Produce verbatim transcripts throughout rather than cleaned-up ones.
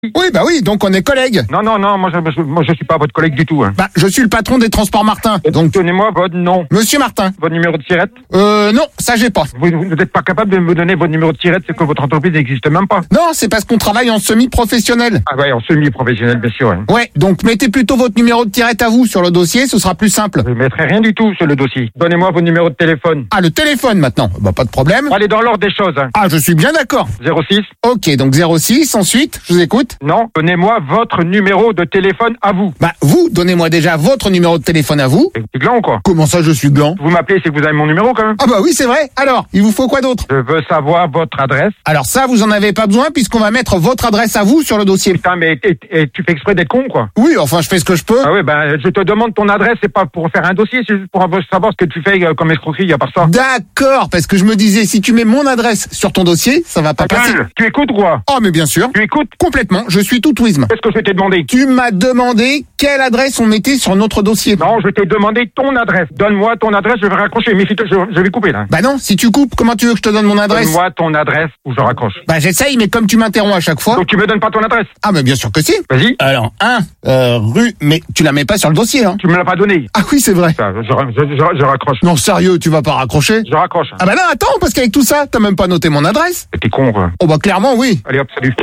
Oui, bah oui, donc on est collègues. Non, non, non, moi je, je, moi je suis pas votre collègue du tout. Hein. Bah, je suis le patron des transports Martin. Donc, donnez-moi votre nom. Monsieur Martin. Votre numéro de tirette. Euh, non, ça j'ai pas. Vous n'êtes pas capable de me donner votre numéro de tirette, c'est que votre entreprise n'existe même pas. Non, c'est parce qu'on travaille en semi-professionnel. Ah ouais, en semi-professionnel, bien sûr. Hein. Ouais, donc mettez plutôt votre numéro de tirette à vous sur le dossier, ce sera plus simple. Je ne mettrai rien du tout sur le dossier. Donnez-moi votre numéro de téléphone. Ah, le téléphone maintenant. Bah, pas de problème. Allez dans l'ordre des choses. Hein. Ah, je suis bien d'accord. zéro six. Ok, donc zéro six, ensuite, je vous écoute. Non, donnez-moi votre numéro de téléphone à vous. Bah, vous, donnez-moi déjà votre numéro de téléphone à vous. C'est gland ou quoi? Comment ça, je suis gland? Vous m'appelez, c'est que vous avez mon numéro quand même. Ah bah oui, c'est vrai. Alors, il vous faut quoi d'autre? Je veux savoir votre adresse. Alors ça, vous en avez pas besoin puisqu'on va mettre votre adresse à vous sur le dossier. Putain, mais et, et, tu fais exprès d'être con, quoi. Oui, enfin, je fais ce que je peux. Ah oui, ben, je te demande ton adresse, c'est pas pour faire un dossier, c'est juste pour savoir ce que tu fais comme escroquerie, y a pas ça. D'accord, parce que je me disais, si tu mets mon adresse sur ton dossier, ça va pas Ta passer. gueule, tu écoutes ou quoi? Oh, mais bien sûr. Tu écoutes? Complètement, je suis tout ouisme. Qu'est-ce que je t'ai demandé? Tu m'as demandé quelle adresse on mettait sur notre dossier. Non, je t'ai demandé ton adresse. Donne-moi ton adresse, je vais raccrocher. Méfie-toi, je, je vais couper, là. Bah non, si tu coupes, comment tu veux que je te donne mon adresse? Donne-moi ton adresse ou je raccroche. Bah j'essaye, mais comme tu m'interromps à chaque fois... Donc tu me donnes pas ton adresse? Ah, mais bien sûr que si. Vas-y. Alors, un, euh, rue... Mais tu la mets pas sur le dossier, hein? Tu me l'as pas donné. Ah oui, c'est vrai. Ça, je, je, je, je raccroche. Non, sérieux, tu vas pas raccrocher? Je raccroche. Ah bah non, attends, parce qu'avec tout ça, t'as même pas noté mon adresse. T'es con, quoi. Oh bah clairement, oui. Allez hop, salut.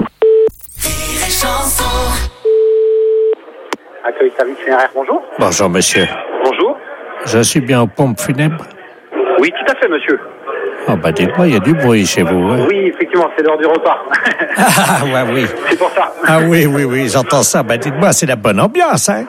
Accueil service funéraire, bonjour. Bonjour, monsieur. Bonjour. Je suis bien aux pompes funèbres? Oui, tout à fait, monsieur. Oh, bah, dites-moi, il y a du bruit chez vous, hein? Oui, effectivement, c'est l'heure du repas. Ah, ouais, oui. C'est pour ça. Ah, oui, oui, oui, j'entends ça. Bah, dites-moi, c'est la bonne ambiance, hein?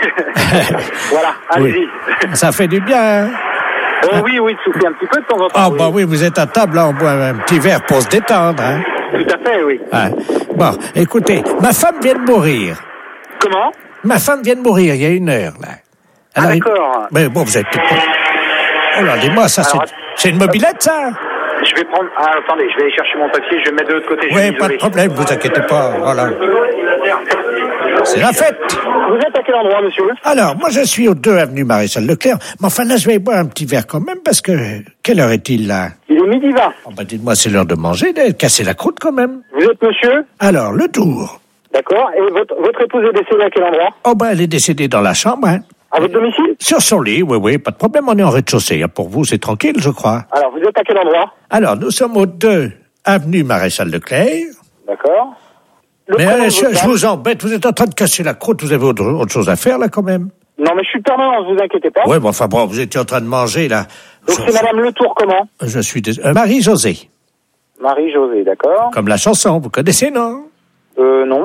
Voilà, allez-y. Oui. Ça fait du bien, hein? Oh, oui, oui, soufflez un petit peu de temps en temps. Ah, oui. bah oui, vous êtes à table, là, on boit un petit verre pour se détendre, hein? Tout à fait, oui. Ah. Bon, écoutez, ma femme vient de mourir. Comment? Ma femme vient de mourir il y a une heure, là. Ah, Alors, d'accord. Mais bon, vous êtes... Oh là, dis-moi, ça, c'est... Alors, C'est une mobilette, ça? Je vais prendre... Ah, attendez, je vais aller chercher mon papier, je vais me mettre de l'autre côté. Oui, pas de problème, vous inquiétez pas, voilà. C'est la fête. Vous êtes à quel endroit, monsieur? Alors, moi, je suis aux deux avenue Maréchal Leclerc, mais enfin, là, je vais boire un petit verre quand même, parce que... Quelle heure est-il, là? Il est midi vingt. Oh, bah, dites-moi, c'est l'heure de manger, de casser la croûte, quand même. Vous êtes monsieur? Alors, le tour. D'accord. Et votre, votre épouse est décédée à quel endroit? Oh, ben, elle est décédée dans la chambre, hein. À votre domicile? Sur son lit, oui, oui, pas de problème, on est en rez-de-chaussée. Hein. Pour vous, c'est tranquille, je crois. Alors, vous êtes à quel endroit? Alors, nous sommes aux deux avenue Maréchal Leclerc. D'accord. Le Mais prénom euh, de je, votre je femme? vous embête, vous êtes en train de casser la croûte, vous avez autre, autre chose à faire, là, quand même? Non, mais je suis permanent, vous inquiétez pas. Oui, bon, enfin, bon, vous étiez en train de manger, là. Donc, Je- c'est madame Letour, comment? Je suis désolé. Euh, Marie-Josée. Marie-Josée, d'accord. Comme la chanson, vous connaissez, non? Euh, non.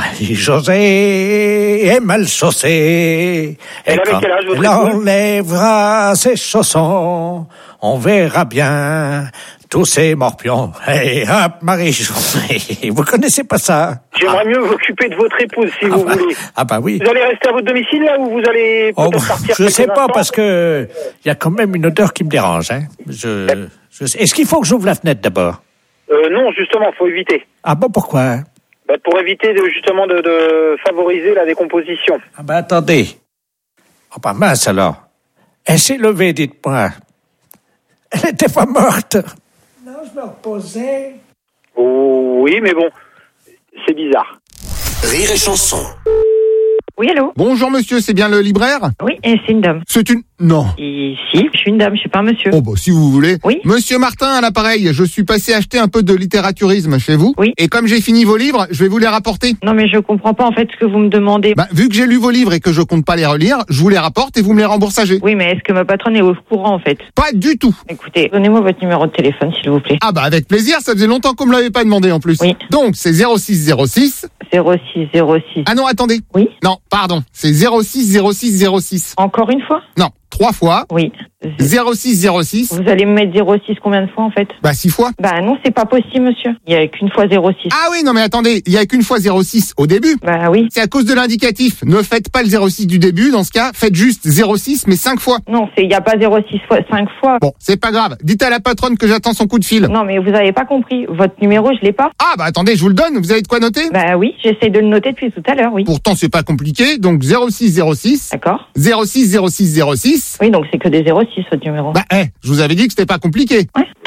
Marie-Josée est mal chaussée. Elle Et avait quand quel âge, votre elle épouse? enlèvera ses chaussons, on verra bien tous ces morpions. Hey, hop, Marie-Josée. Vous connaissez pas ça? J'aimerais mieux m'occuper de votre épouse, si Ah vous bah, voulez. ah bah oui. Vous allez rester à votre domicile, là, ou vous allez Oh, peut-être partir je quelques sais pas, instants? parce que il y a quand même une odeur qui me dérange. Hein. Je, je sais- Est-ce qu'il faut que j'ouvre la fenêtre d'abord? Euh, non, justement, faut éviter. Ah bon, pourquoi? Bah, pour éviter, de, justement, de, de favoriser la décomposition. Ah ben attendez. Oh bah mince alors. Elle s'est levée, dites-moi. Elle n'était pas morte. Non, je me reposais. Oh, oui, mais bon, c'est bizarre. Rire et chanson. Oui, allô? Bonjour monsieur, c'est bien le libraire? Oui, et c'est une dame. C'est une... Non. Ici, je suis une dame, je suis pas un monsieur. Oh bah si vous voulez. Oui. Monsieur Martin à l'appareil, je suis passé acheter un peu de littératourisme chez vous. Oui. Et comme j'ai fini vos livres, je vais vous les rapporter. Non, mais je comprends pas en fait ce que vous me demandez. Bah, vu que j'ai lu vos livres et que je compte pas les relire, je vous les rapporte et vous me les remboursagez. Oui, mais est-ce que ma patronne est au courant en fait? Pas du tout. Écoutez, donnez-moi votre numéro de téléphone s'il vous plaît. Ah bah avec plaisir, ça faisait longtemps qu'on me l'avait pas demandé en plus. Oui. Donc c'est zéro six zéro six. zéro six zéro six. Ah non, attendez. Oui. Non, pardon, c'est zéro six zéro six zéro six. Encore une fois? Non, trois fois. Oui. zéro six zéro six. Vous allez me mettre zéro six combien de fois en fait? Bah six fois. Bah non, c'est pas possible monsieur. Il y a qu'une fois zéro six. Ah oui, non mais attendez, il y a qu'une fois zéro six au début. Bah oui. C'est à cause de l'indicatif. Ne faites pas le zéro six du début, dans ce cas, faites juste zéro six mais cinq fois. Non, c'est il y a pas zéro six fois cinq fois. Bon, c'est pas grave. Dites à la patronne que j'attends son coup de fil. Non, mais vous avez pas compris. Votre numéro, je l'ai pas. Ah bah attendez, je vous le donne, vous avez de quoi noter? Bah oui, j'essaie de le noter depuis tout à l'heure, oui. Pourtant c'est pas compliqué, donc zéro six zéro six. D'accord. zéro six zéro six zéro six. Oui, donc c'est que des zéro six votre numéro. Bah eh, je vous avais dit que c'était pas compliqué. Ouais.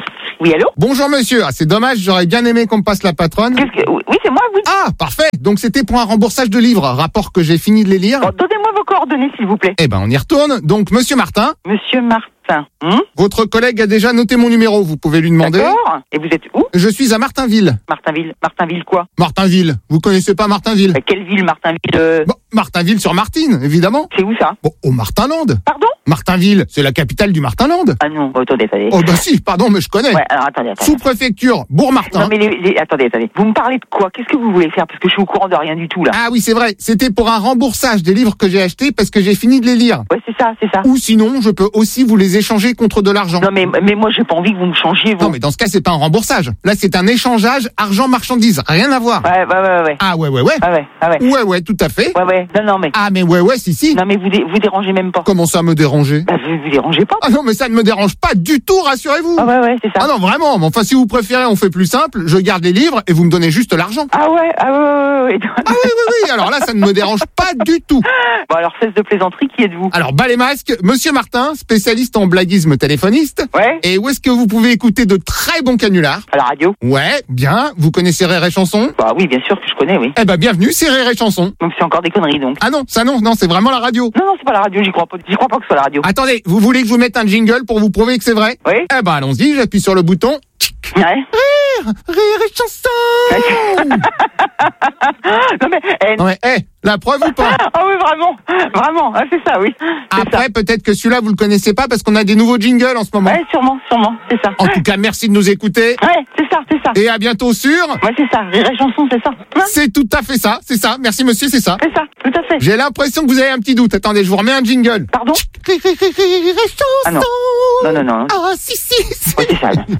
Oui, allô? Bonjour monsieur, ah, c'est dommage, j'aurais bien aimé qu'on me passe la patronne. Qu'est-ce que... Oui, c'est moi, oui. Ah, parfait. Donc c'était pour un remboursage de livres, rapport que j'ai fini de les lire. Bon, donnez-moi vos coordonnées, s'il vous plaît. Eh ben, on y retourne. Donc, monsieur Martin, Monsieur Martin. Hum votre collègue a déjà noté mon numéro, vous pouvez lui demander. D'accord. Et vous êtes où? Je suis à Martinville. Martinville. Martinville quoi? Martinville. Vous connaissez pas Martinville? Bah, quelle ville, Martinville euh... Bon, Martinville sur Martine, évidemment. C'est où ça? Bon, au Martinland. Pardon? Martinville, c'est la capitale du Martinland. Ah non, oh, attendez, attendez. Oh bah si, pardon, mais je connais. Ouais, alors attendez, attendez. Sous-préfecture, Bourg-Martin. Non mais les, les... attendez, attendez. Vous me parlez de quoi? Qu'est-ce que vous voulez faire? Parce que je suis au courant de rien du tout là. Ah oui, c'est vrai. C'était pour un remboursage des livres que j'ai achetés parce que j'ai fini de les lire. Ouais, c'est ça, c'est ça. Ou sinon, je peux aussi vous les échanger contre de l'argent. Non mais mais moi j'ai pas envie que vous me changiez vous. Non mais dans ce cas, c'est pas un remboursage. Là, c'est un échangeage argent-marchandise. Rien à voir. Ouais, ouais, ouais, ouais. Ah ouais, ouais, ouais. Ah ouais, ah ouais. Ouais, ouais, tout à fait. Ouais, ouais. Non, non mais. Ah mais ouais, ouais, si, si. Non mais vous dé... vous dérangez même pas. Comment ça me déranger? Bah vous vous dérangez pas. Ah non, mais ça ne me dérange pas du tout, rassurez-vous. Ah ouais, ouais, c'est ça. Ah non, vraiment. Mais enfin, si vous préférez, on fait plus simple. Je garde les livres et vous me donnez juste l'argent. Ah ouais, ah ouais, ouais, ouais. Ah oui, oui, oui. Alors là, ça ne me dérange pas du tout. Bon alors, cesse de plaisanterie, qui êtes-vous? Alors, bas les masques, monsieur Martin, spécialiste en blaguisme téléphoniste. Ouais. Et où est-ce que vous pouvez écouter de très bons canulars? À la radio. Ouais, bien. Vous connaissez Rire et Chanson? Bah oui, bien sûr que je connais, oui. Eh ben, bienvenue, c'est Rire et Chanson. Donc c'est encore des conneries, donc. Ah non, ça non, non, c'est vraiment la radio. Non, non, c'est pas la radio, j'y crois pas. J'y crois pas que ce soit la radio. Attendez, vous voulez que je vous mette un jingle pour vous prouver que c'est vrai? Oui. Eh ben, allons-y, j'appuie sur le bouton. Ouais. Rire, rire et chanson. Non mais, eh, Ouais, eh, la preuve ou pas? ah oui, vraiment, vraiment, ah, c'est ça, oui. C'est Après, ça. peut-être que celui-là, vous le connaissez pas parce qu'on a des nouveaux jingles en ce moment. Ouais, sûrement, sûrement, c'est ça. En tout cas, merci de nous écouter. Ouais, c'est ça, c'est ça. Et à bientôt sur... Ouais, c'est ça. Rire et Chanson, c'est ça. Hein, C'est tout à fait ça, c'est ça. Merci monsieur, c'est ça. c'est ça, tout à fait. J'ai l'impression que vous avez un petit doute. Attendez, je vous remets un jingle. Pardon? Rire, rire, rire, rire et chanson. Ah non. Non, non, non. Ah si, si, si. Ouais, c'est ça. Là.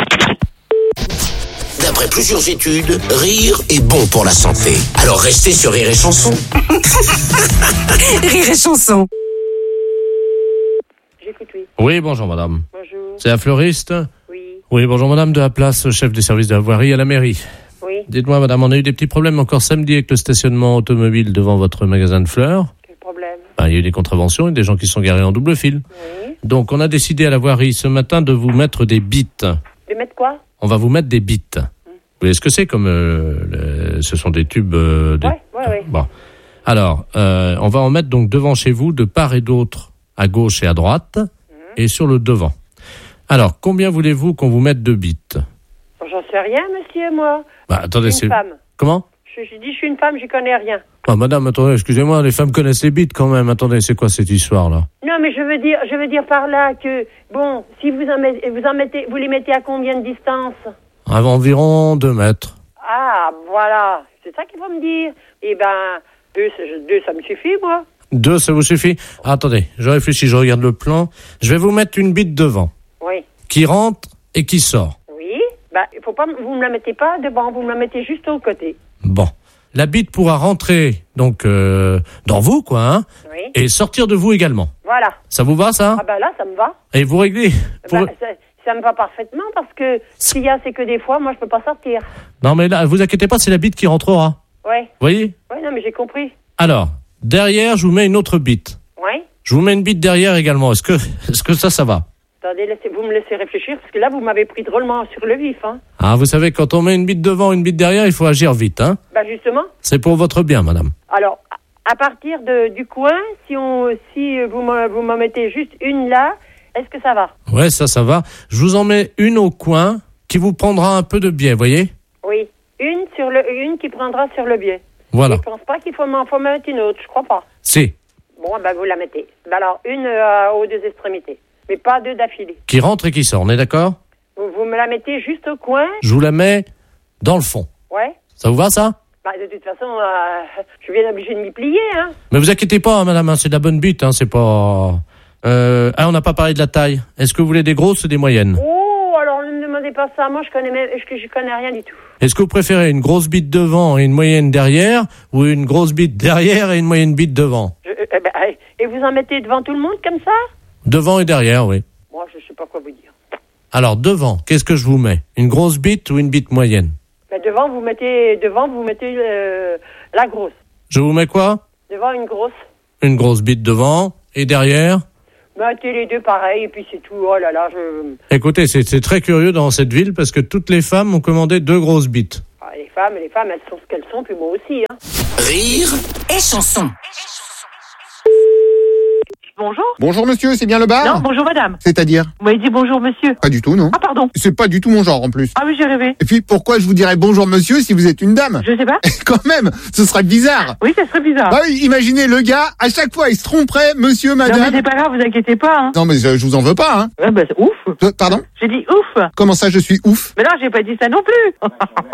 D'après plusieurs études, rire est bon pour la santé. Alors restez sur Rire et Chanson. Rire et Chanson. J'écoute, oui. Oui, bonjour madame. Bonjour. C'est la fleuriste? Oui. Oui, bonjour madame, de la place, chef des services de la voirie à la mairie. Oui. Dites-moi madame, on a eu des petits problèmes encore samedi avec le stationnement automobile devant votre magasin de fleurs. Quel problème? Ben, il y a eu des contraventions et des gens qui sont garés en double fil. Oui. Donc on a décidé à la voirie ce matin de vous mettre des bites. De mettre quoi? On va vous mettre des bites. Vous voyez ce que c'est comme... Euh, le- ce sont des tubes... Euh, des... Ouais, ouais, ouais. Bon. Alors, euh, on va en mettre donc devant chez vous, de part et d'autre, à gauche et à droite, et sur le devant. Alors, combien voulez-vous qu'on vous mette de bites? Bon, j'en sais rien, monsieur, moi. Bah, attendez, Je suis c'est... une femme. Comment? Je, je dis, je suis une femme, j'y connais rien. Ah, madame, attendez, excusez-moi, les femmes connaissent les bites quand même. Attendez, c'est quoi cette histoire-là? Non, mais je veux dire, je veux dire par là que, bon, si vous en mettez, vous en mettez, vous les mettez à combien de distance? À environ deux mètres. Ah, voilà. C'est ça qu'il faut me dire. Eh ben, deux, c'est- deux, ça me suffit, moi. Deux, ça vous suffit? Ah, attendez, je réfléchis, je regarde le plan. Je vais vous mettre une bite devant, Oui. qui rentre et qui sort. Oui. Bah, il faut pas, vous me la mettez pas devant, vous me la mettez juste au côté. Bon. La bite pourra rentrer, donc, euh, dans vous, quoi, hein, Oui. et sortir de vous également. Voilà. Ça vous va, ça? Ah, bah là, ça me va. Et vous réglez pour- Bah, ça, ça me va parfaitement parce que s'il y a, c'est que des fois, moi, je peux pas sortir. Non, mais là, vous inquiétez pas, c'est la bite qui rentrera. Ouais. Vous voyez? Ouais, non, mais j'ai compris. Alors, derrière, je vous mets une autre bite. Ouais. Je vous mets une bite derrière également. Est-ce que, est-ce que ça, ça va? Attendez, laissez, vous me laissez réfléchir parce que là, vous m'avez pris drôlement sur le vif, hein. Ah, vous savez, quand on met une bite devant, une bite derrière, il faut agir vite, hein. Bah, justement. C'est pour votre bien, madame. Alors, à à partir de, du coin, si on, si vous m'en, vous m'en mettez juste une là, est-ce que ça va? Ouais, ça, ça va. Je vous en mets une au coin qui vous prendra un peu de biais, voyez? Oui. Une sur le, une qui prendra sur le biais. Voilà. Je pense pas qu'il faut m'en faut mettre une autre, je crois pas. C'est. Bon, ben vous la mettez. Ben alors, une euh, aux deux extrémités, mais pas deux d'affilée. Qui rentre et qui sort, on est d'accord? Vous, vous me la mettez juste au coin, Je vous la mets dans le fond. ouais. Ça vous va, ça? Bah, de toute façon, euh, je suis bien obligé de m'y plier, hein. Mais vous inquiétez pas, hein, madame, hein, c'est de la bonne bite, hein, c'est pas... Euh, ah, on n'a pas parlé de la taille. Est-ce que vous voulez des grosses ou des moyennes? Oh, alors ne me demandez pas ça. Moi, je connais même, je, je connais rien du tout. Est-ce que vous préférez une grosse bite devant et une moyenne derrière, ou une grosse bite derrière et une moyenne bite devant? Je, euh, eh ben, eh, et vous en mettez devant tout le monde comme ça? Devant et derrière, oui. Moi, je sais pas quoi vous dire. Alors, devant, qu'est-ce que je vous mets? Une grosse bite ou une bite moyenne? Ben, devant, vous mettez, devant, vous mettez euh, la grosse. Je vous mets quoi? Devant une grosse. Une grosse bite devant, et derrière? Mettez les deux pareil, et puis c'est tout. Oh là là, je... Écoutez, c'est, c'est très curieux dans cette ville parce que toutes les femmes ont commandé deux grosses bites. Ah, les femmes, les femmes, elles sont ce qu'elles sont, puis moi aussi. Hein. Rire Et chanson. Bonjour. Bonjour monsieur, c'est bien le bar? Non, bonjour madame. C'est-à-dire? Vous m'avez dit bonjour monsieur. Pas du tout, non. Ah pardon. C'est pas du tout mon genre en plus. Ah oui, j'ai rêvé. Et puis pourquoi je vous dirais bonjour monsieur si vous êtes une dame? Je sais pas. Quand même, ce serait bizarre. Oui, ça serait bizarre. Ah oui, imaginez le gars, à chaque fois il se tromperait, monsieur, Non mais madame. c'est pas grave, vous inquiétez pas. Hein. Non mais je, je vous en veux pas, hein. Ouais, bah, c'est ouf. Euh, Pardon? J'ai dit ouf. Comment ça je suis ouf? Mais non, j'ai pas dit ça non plus.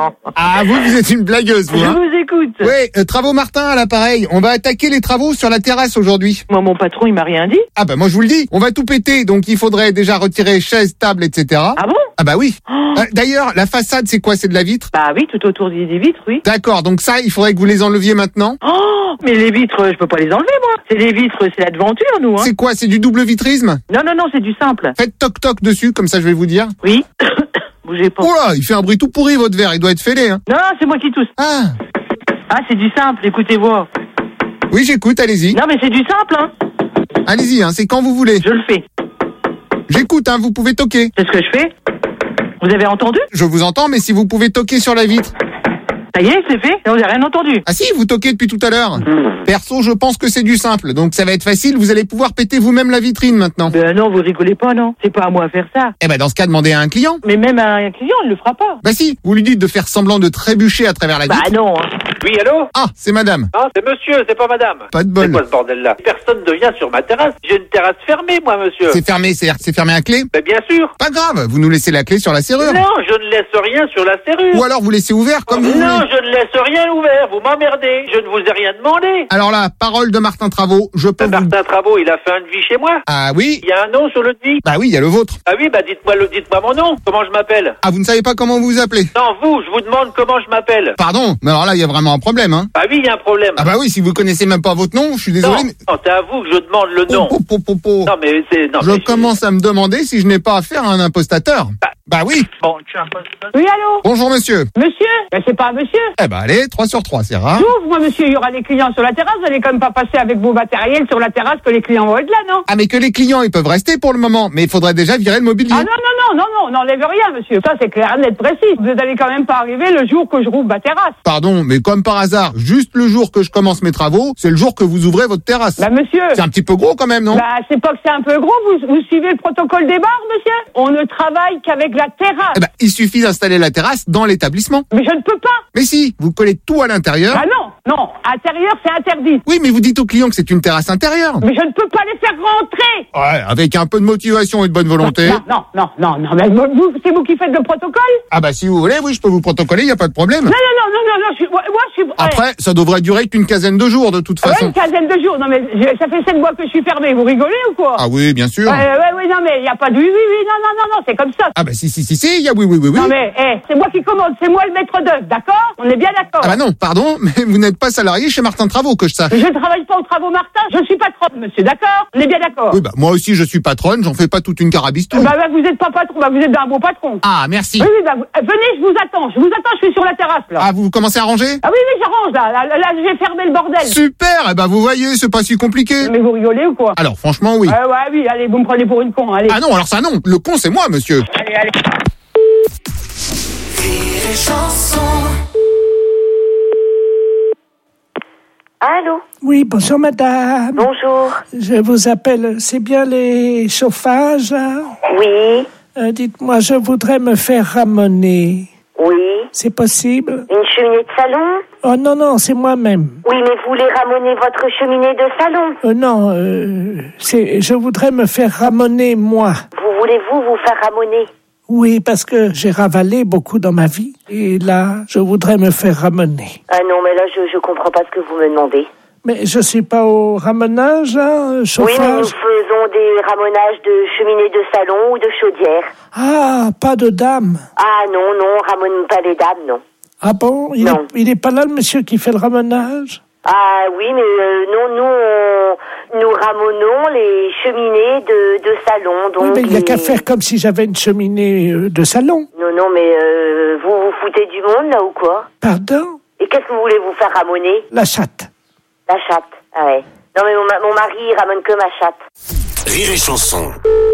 Ah vous, vous êtes une blagueuse, vous, Je hein. vous écoute. Ouais, euh, travaux Martin à l'appareil. On va attaquer les travaux sur la terrasse aujourd'hui. Moi, mon patron, il m'a rien dit. Ah bah moi je vous le dis, on va tout péter, donc il faudrait déjà retirer chaises, tables, et cetera. Ah bon? Ah bah oui. Oh. Euh, D'ailleurs, la façade c'est quoi? C'est de la vitre? Bah oui, tout autour des des vitres, oui. D'accord, donc ça, il faudrait que vous les enleviez maintenant. Oh, mais les vitres, je peux pas les enlever, moi. C'est les vitres, c'est la devanture, nous, hein. C'est quoi? C'est du double vitrisme? Non, non, non, c'est du simple. Faites toc-toc dessus, comme ça je vais vous dire. Oui. Bougez pas. Oh là, il fait un bruit tout pourri votre verre, il doit être fêlé, hein. Non, c'est moi qui tousse. Ah, Ah, c'est du simple, écoutez-moi. oui j'écoute, allez-y. Non, mais c'est du simple, hein. Allez-y, hein, c'est quand vous voulez. Je le fais. J'écoute, hein, vous pouvez toquer. C'est ce que je fais. Vous avez entendu? Je vous entends, mais si vous pouvez toquer sur la vitre. Ça y est, c'est fait. Vous avez rien entendu. Ah si, vous toquez depuis tout à l'heure. Perso, je pense que c'est du simple, donc ça va être facile, vous allez pouvoir péter vous-même la vitrine maintenant. Ben non, vous rigolez pas, non. C'est pas à moi à faire ça. Eh ben dans ce cas, demandez à un client. Mais même un client, il le fera pas. Bah si, vous lui dites de faire semblant de trébucher à travers la vitre. Bah non. Hein. Oui, allô? Ah, c'est madame. Ah, c'est monsieur, c'est pas madame. Pas de C'est bol. quoi ce bordel-là? Personne ne vient sur ma terrasse. J'ai une terrasse fermée, moi, monsieur. C'est fermé, c'est c'est fermé à clé. Ben, bien sûr. Pas grave, vous nous laissez la clé sur la serrure. Non, je ne laisse rien sur la serrure. Ou alors vous laissez ouvert comme vous Non, voulez. je ne laisse rien ouvert. Vous m'emmerdez. Je ne vous ai rien demandé. Alors là, parole de Martin Travaux, je peux Ben, vous... Martin Travaux, il a fait un devis chez moi. Ah oui? Il y a un nom sur le devis. Bah oui, il y a le vôtre. Ah oui, bah dites-moi le, dites-moi mon nom. Comment je m'appelle? Ah, vous ne savez pas comment vous vous appelez? Non, vous, je vous demande comment je m'appelle. Pardon, mais alors là, il y a vraiment un problème, hein. Ah oui, il y a un problème. Ah bah oui, si vous connaissez même pas votre nom, je suis désolé, non, mais... non, c'est à vous que je demande le nom. Po, po, po, po. Non, mais c'est... Non, Je mais commence à me demander si je n'ai pas affaire à un impostateur. Bah. Bah oui. Bon, tu as un poste. Oui, allô? Bonjour monsieur. Monsieur? Ben, c'est pas un monsieur. Eh ben allez, trois sur trois, c'est rare. J'ouvre, moi, monsieur, il y aura des clients sur la terrasse. Vous allez quand même pas passer avec vos matériels sur la terrasse que les clients vont être là, non? Ah mais que les clients, ils peuvent rester pour le moment, mais il faudrait déjà virer le mobilier. Ah non, non, non, non, non, on n'enlève rien, monsieur. Ça, c'est clair, net, précis. Vous allez quand même pas arriver le jour que je rouvre ma terrasse. Pardon, mais comme par hasard, juste le jour que je commence mes travaux, c'est le jour que vous ouvrez votre terrasse. Bah, monsieur. C'est un petit peu gros quand même, non? Bah, c'est pas que c'est un peu gros. Vous, vous suivez le protocole des bars, monsieur? On ne travaille qu'avec la terrasse. Eh ben, il suffit d'installer la terrasse dans l'établissement. Mais je ne peux pas. Mais si, vous collez tout à l'intérieur. Ah non, non, intérieur, c'est interdit. Oui, mais vous dites aux clients que c'est une terrasse intérieure. Mais je ne peux pas les faire rentrer. Ouais, avec un peu de motivation et de bonne volonté. Non, non, non, non, non, mais vous, c'est vous qui faites le protocole? Ah bah si vous voulez, oui, je peux vous protocoler, il y a pas de problème. Non, non, non, non, non, non, je suis, moi, moi, je suis... Après, ça devrait durer qu'une quinzaine de jours de toute Ouais, façon. une quinzaine de jours. Non, mais je- ça fait sept mois que je suis fermé. Vous rigolez ou quoi? Ah oui, bien sûr. Ouais, ouais, ouais, non, mais il n'y a pas de oui, oui, oui, non, non, non, non, c'est comme ça. Ah bah si, si, si, si, il y a oui, oui, oui, oui. Non, mais, eh, c'est moi qui commande, c'est moi le maître d'œuvre, d'accord? On est bien d'accord. Ah bah non, pardon, mais vous n'êtes pas salarié chez Martin Travaux, que je sache. Je ne travaille pas aux travaux Martin, je suis patronne, monsieur, d'accord? On est bien d'accord. Oui, bah moi aussi je suis patronne, j'en fais pas toute une carabistouille. Bah, bah, vous n'êtes pas patron, bah, vous êtes un bon patron. Ah, merci. Oui, oui, bah, vous- euh, venez, je vous attends, je vous attends, je suis sur la terrasse, là. Ah, vous commencez à ranger? Ah oui, oui, j'arrange, là, là, là, là, je vais fermer le bordel. Super, eh bah vous voyez, c'est pas si compliqué. Mais vous rigolez ou quoi? Alors franchement, oui. Ouais, ouais, oui, allez, vous me prenez pour une con, allez. Ah non, alors ça non, le con c'est moi, monsieur. Allez, allez. Allô? Oui, bonjour madame. Bonjour. Je vous appelle, c'est bien les chauffages hein? Oui. Euh, Dites-moi, je voudrais me faire ramoner. Oui. C'est possible? Une cheminée de salon? Oh non, non, c'est moi-même. Oui, mais vous voulez ramoner votre cheminée de salon? Euh, non, euh, c'est, je voudrais me faire ramoner moi. Vous voulez-vous vous faire ramoner? Oui, parce que j'ai ravalé beaucoup dans ma vie. Et là, je voudrais me faire ramener. Ah non, mais là, je, je comprends pas ce que vous me demandez. Mais je suis pas au ramenage, hein, chauffage. Oui, mais nous faisons des ramonages de cheminée de salon ou de chaudière. Ah, pas de dame. Ah non, non, on ramone pas les dames, non. Ah bon? Il Non. est, il est pas là, le monsieur qui fait le ramenage? Ah oui, mais euh, non, nous, on, nous ramonons les cheminées de, de salon. Donc Oui, mais il n'y a les- qu'à faire comme si j'avais une cheminée euh, de salon. Non, non, mais euh, vous vous foutez du monde, là, ou quoi? Pardon? Et qu'est-ce que vous voulez vous faire ramoner? La chatte. La chatte. Ah ouais. Non, mais mon, ma- mon mari, il ramène que ma chatte. Rire et Chanson.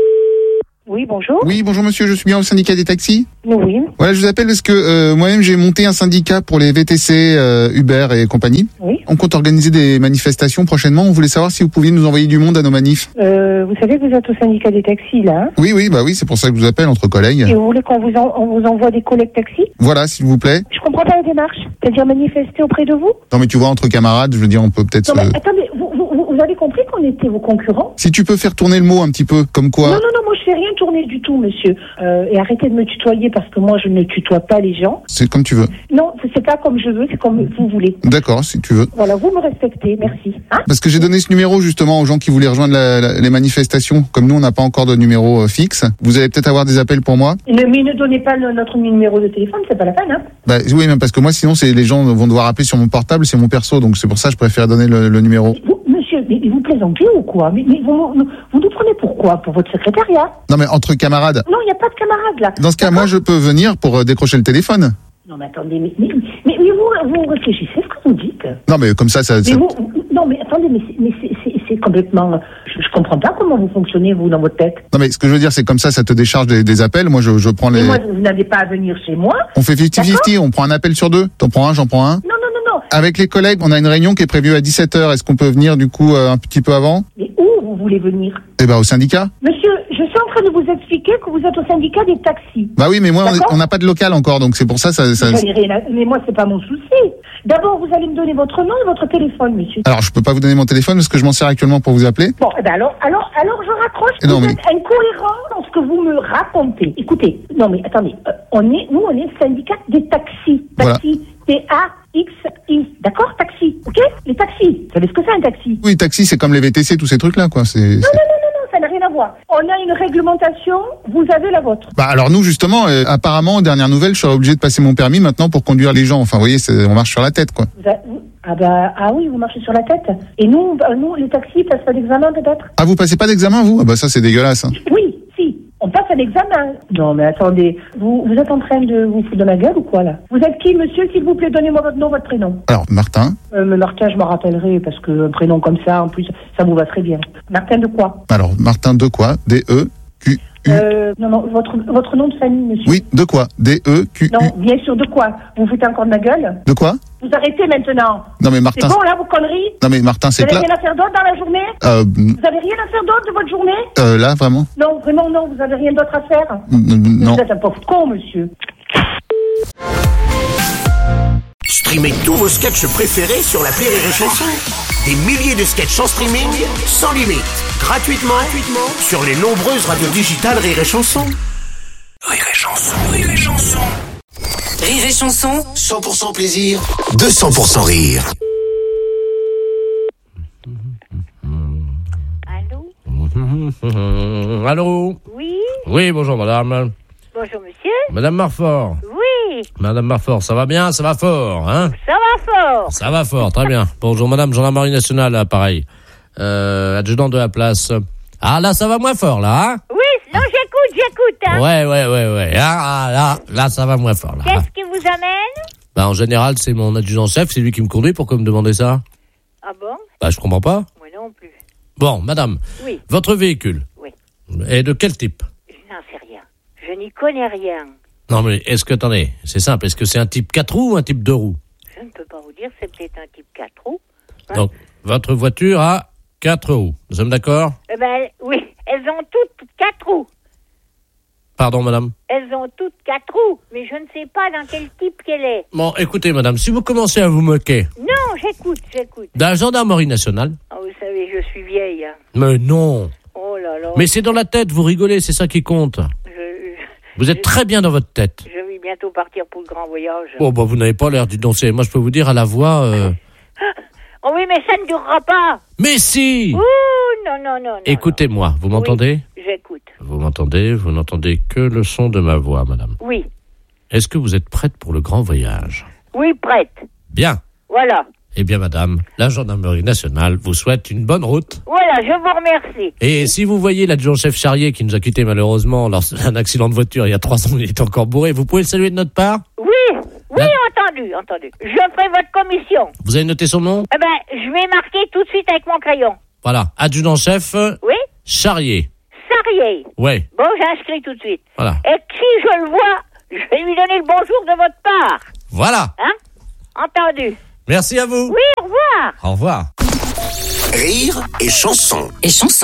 Oui, bonjour. Oui, bonjour monsieur, je suis bien au syndicat des taxis. Oui. Voilà, je vous appelle parce que euh, moi-même j'ai monté un syndicat pour les V T C, euh, Uber et compagnie. Oui. On compte organiser des manifestations prochainement. On voulait savoir si vous pouviez nous envoyer du monde à nos manifs. Euh, vous savez que vous êtes au syndicat des taxis, là, hein? Oui, oui, bah oui, c'est pour ça que je vous appelle entre collègues. Et vous voulez qu'on vous, en- on vous envoie des collègues taxis? Voilà, s'il vous plaît. Je comprends pas la démarche. C'est-à-dire manifester auprès de vous? Non mais tu vois, entre camarades, je veux dire, on peut peut-être... Non, mais se- attendez, vous, vous, vous avez compris qu'on était vos concurrents? Si tu peux faire tourner le mot un petit peu, comme quoi... Non, non, non, moi je fais rien tourner du tout, monsieur. Euh, et arrêtez de me tutoyer parce que moi je ne tutoie pas les gens. C'est comme tu veux. Non, c'est pas comme je veux, c'est comme vous voulez. D'accord, si tu veux. Voilà, vous me respectez, merci. Hein? Parce que j'ai donné ce numéro justement aux gens qui voulaient rejoindre la- la- les manifestations. Comme nous, on n'a pas encore de numéro euh, fixe. Vous allez peut-être avoir des appels pour moi. Ne, mais ne donnez pas le- notre numéro de téléphone, c'est pas la peine, hein? Bah oui, même parce que moi, sinon, c'est les gens vont devoir appeler sur mon portable, c'est mon perso, donc c'est pour ça que je préfère donner le, le numéro. Vous, monsieur, mais vous plaisantez ou quoi? Mais, mais vous, vous, vous nous prenez pour quoi? Pour votre secrétariat? Non mais entre camarades. Non, il n'y a pas de camarades là. Dans ce cas, moi, je peux venir pour euh, décrocher le téléphone. Non, mais attendez, mais, mais, mais, mais vous, vous réfléchissez ce que vous dites. Non mais comme ça, ça... Mais ça- vous, non, mais attendez, mais c'est, mais c'est, c'est, c'est complètement. Je, je comprends pas comment vous fonctionnez, vous, dans votre tête. Non mais ce que je veux dire, c'est comme ça, ça te décharge des, des appels. Moi, je, je prends les... Mais moi, vous n'avez pas à venir chez moi. On fait cinquante cinquante, on prend un appel sur deux. T'en prends un, j'en prends un. Non, non, non, non. Avec les collègues, on a une réunion qui est prévue à dix-sept heures. Est-ce qu'on peut venir du coup euh, un petit peu avant? Mais où vous voulez venir? Eh ben au syndicat. Monsieur, je suis en train de vous expliquer que vous êtes au syndicat des taxis. Bah oui, mais moi, on est- D'accord. on n'a pas de local encore, donc c'est pour ça, ça... ça... Vous allez rien à- Mais moi, c'est pas mon souci. D'abord, vous allez me donner votre nom et votre téléphone, monsieur. Alors, je peux pas vous donner mon téléphone parce que je m'en sers actuellement pour vous appeler. Bon, eh ben alors, alors, alors, je raccroche. Eh non, vous mais- êtes incohérent dans ce que vous me racontez. Écoutez, non mais attendez, euh, on est, nous, on est le syndicat des taxis. Voilà. Taxi, T A X I, d'accord, taxi, ok? Les taxis. Vous savez ce que c'est un taxi? Oui, taxi, c'est comme les V T C, tous ces trucs-là, quoi. C'est... Non, c'est- non, non, non, non, ça n'a rien à voir. On a une réglementation, vous avez la vôtre. Bah alors nous, justement, euh, apparemment, dernière nouvelle, je serais obligé de passer mon permis maintenant pour conduire les gens. Enfin, vous voyez, c'est... on marche sur la tête, quoi. Vous a- vous- Ah bah, ah oui, vous marchez sur la tête. Et nous, bah, nous, les taxis, ils passent pas d'examen peut-être? Ah, vous passez pas d'examen, vous? Ah bah ça, c'est dégueulasse, hein. Oui, si. On passe un examen. Non, mais attendez. Vous, vous êtes en train de vous foutre de ma gueule ou quoi, là? Vous êtes qui, monsieur? S'il vous plaît, donnez-moi votre nom, votre prénom. Alors, Martin. Euh, mais Martin, je m'en rappellerai, parce que un prénom comme ça, en plus, ça vous va très bien. Martin de quoi? Alors, Martin de quoi? D E Q U. Euh, non, non, votre, votre nom de famille, monsieur. Oui, de quoi? D E Q U. Non, bien sûr, de quoi? Vous vous foutez encore de ma gueule? De quoi? Vous arrêtez maintenant. Non, mais Martin. C'est bon, là, vos conneries? Non, mais Martin, c'est Vous avez plat. rien à faire d'autre dans la journée? Euh, Vous avez rien à faire d'autre de votre journée? euh, là, vraiment? Non, vraiment, non, vous avez rien d'autre à faire? Non. Vous êtes un pauvre con, monsieur. Streamez tous vos sketchs préférés sur l'appli Rire et Chanson. Des milliers de sketchs en streaming, sans limite, gratuitement, gratuitement sur les nombreuses radios digitales Rire et Chanson. Rire et Chanson, Rire et Chanson. Rire et Chanson, cent pour cent plaisir, deux cents pour cent rire. Allô? Oui, Oui, bonjour madame. bonjour monsieur. Madame Marfort. Oui, Madame Marfort, ça va bien? Ça va fort, hein? ça va fort. Ça va fort, très bien. Bonjour madame, gendarmerie nationale, là, pareil. Euh, adjudant de la place. Ah, là, ça va moins fort, là, hein? Oui, non, j'écoute, j'écoute. Hein. Ouais, ouais, ouais, ouais. Ah, ah, là, là, ça va moins fort, là. Qu'est-ce qui vous amène? Bah, en général, c'est mon adjudant-chef, c'est lui qui me conduit. Pourquoi me demander ça? Ah bon? Bah, je comprends pas. Moi non plus. Bon, madame. Oui. Votre véhicule. Oui. est de quel type? Je n'en sais rien. Je n'y connais rien. Non, mais est-ce que, attendez, c'est simple, est-ce que c'est un type quatre roues ou un type deux roues? Je ne peux pas vous dire, c'est peut-être un type quatre roues. Hein? Donc, votre voiture a quatre roues. Nous sommes d'accord? Eh ben, oui, elles ont toutes quatre roues. Pardon, madame? Elles ont toutes quatre roues, mais je ne sais pas dans quel type qu'elle est. Bon, écoutez, madame, si vous commencez à vous moquer Non, j'écoute, j'écoute. de la gendarmerie nationale... Oh, vous savez, je suis vieille. Hein. Mais non. Oh là là. Mais c'est dans la tête, vous rigolez, c'est ça qui compte. Je, je, Vous êtes je, très bien dans votre tête. Je vais bientôt partir pour le grand voyage. Oh, bah, vous n'avez pas l'air du danser. Moi, je peux vous dire à la voix... Euh... Oh oui, mais ça ne durera pas. Mais si. Ouh, non, non, non. non Écoutez-moi, vous m'entendez? Oui, j'écoute. Vous m'entendez? Vous n'entendez que le son de ma voix, madame. Oui. Est-ce que vous êtes prête pour le grand voyage? Oui, prête. Bien. Voilà. Eh bien, madame, la gendarmerie nationale vous souhaite une bonne route. Voilà, je vous remercie. Et si vous voyez l'adjudant-chef Charrier qui nous a quittés malheureusement lors d'un accident de voiture il y a trois ans, il est encore bourré, vous pouvez le saluer de notre part? Oui, oui, la... entendu, entendu. Je ferai votre commission. Vous avez noté son nom? Eh ben, je vais marquer tout de suite avec mon crayon. Voilà, adjudant-chef. Oui. Charrier. Sarrier. Ouais. Bon, j'inscris tout de suite. Voilà. Et si je le vois, je vais lui donner le bonjour de votre part. Voilà. Hein? Entendu. Merci à vous. Oui, au revoir. Au revoir. Rire et chanson. Et chanson.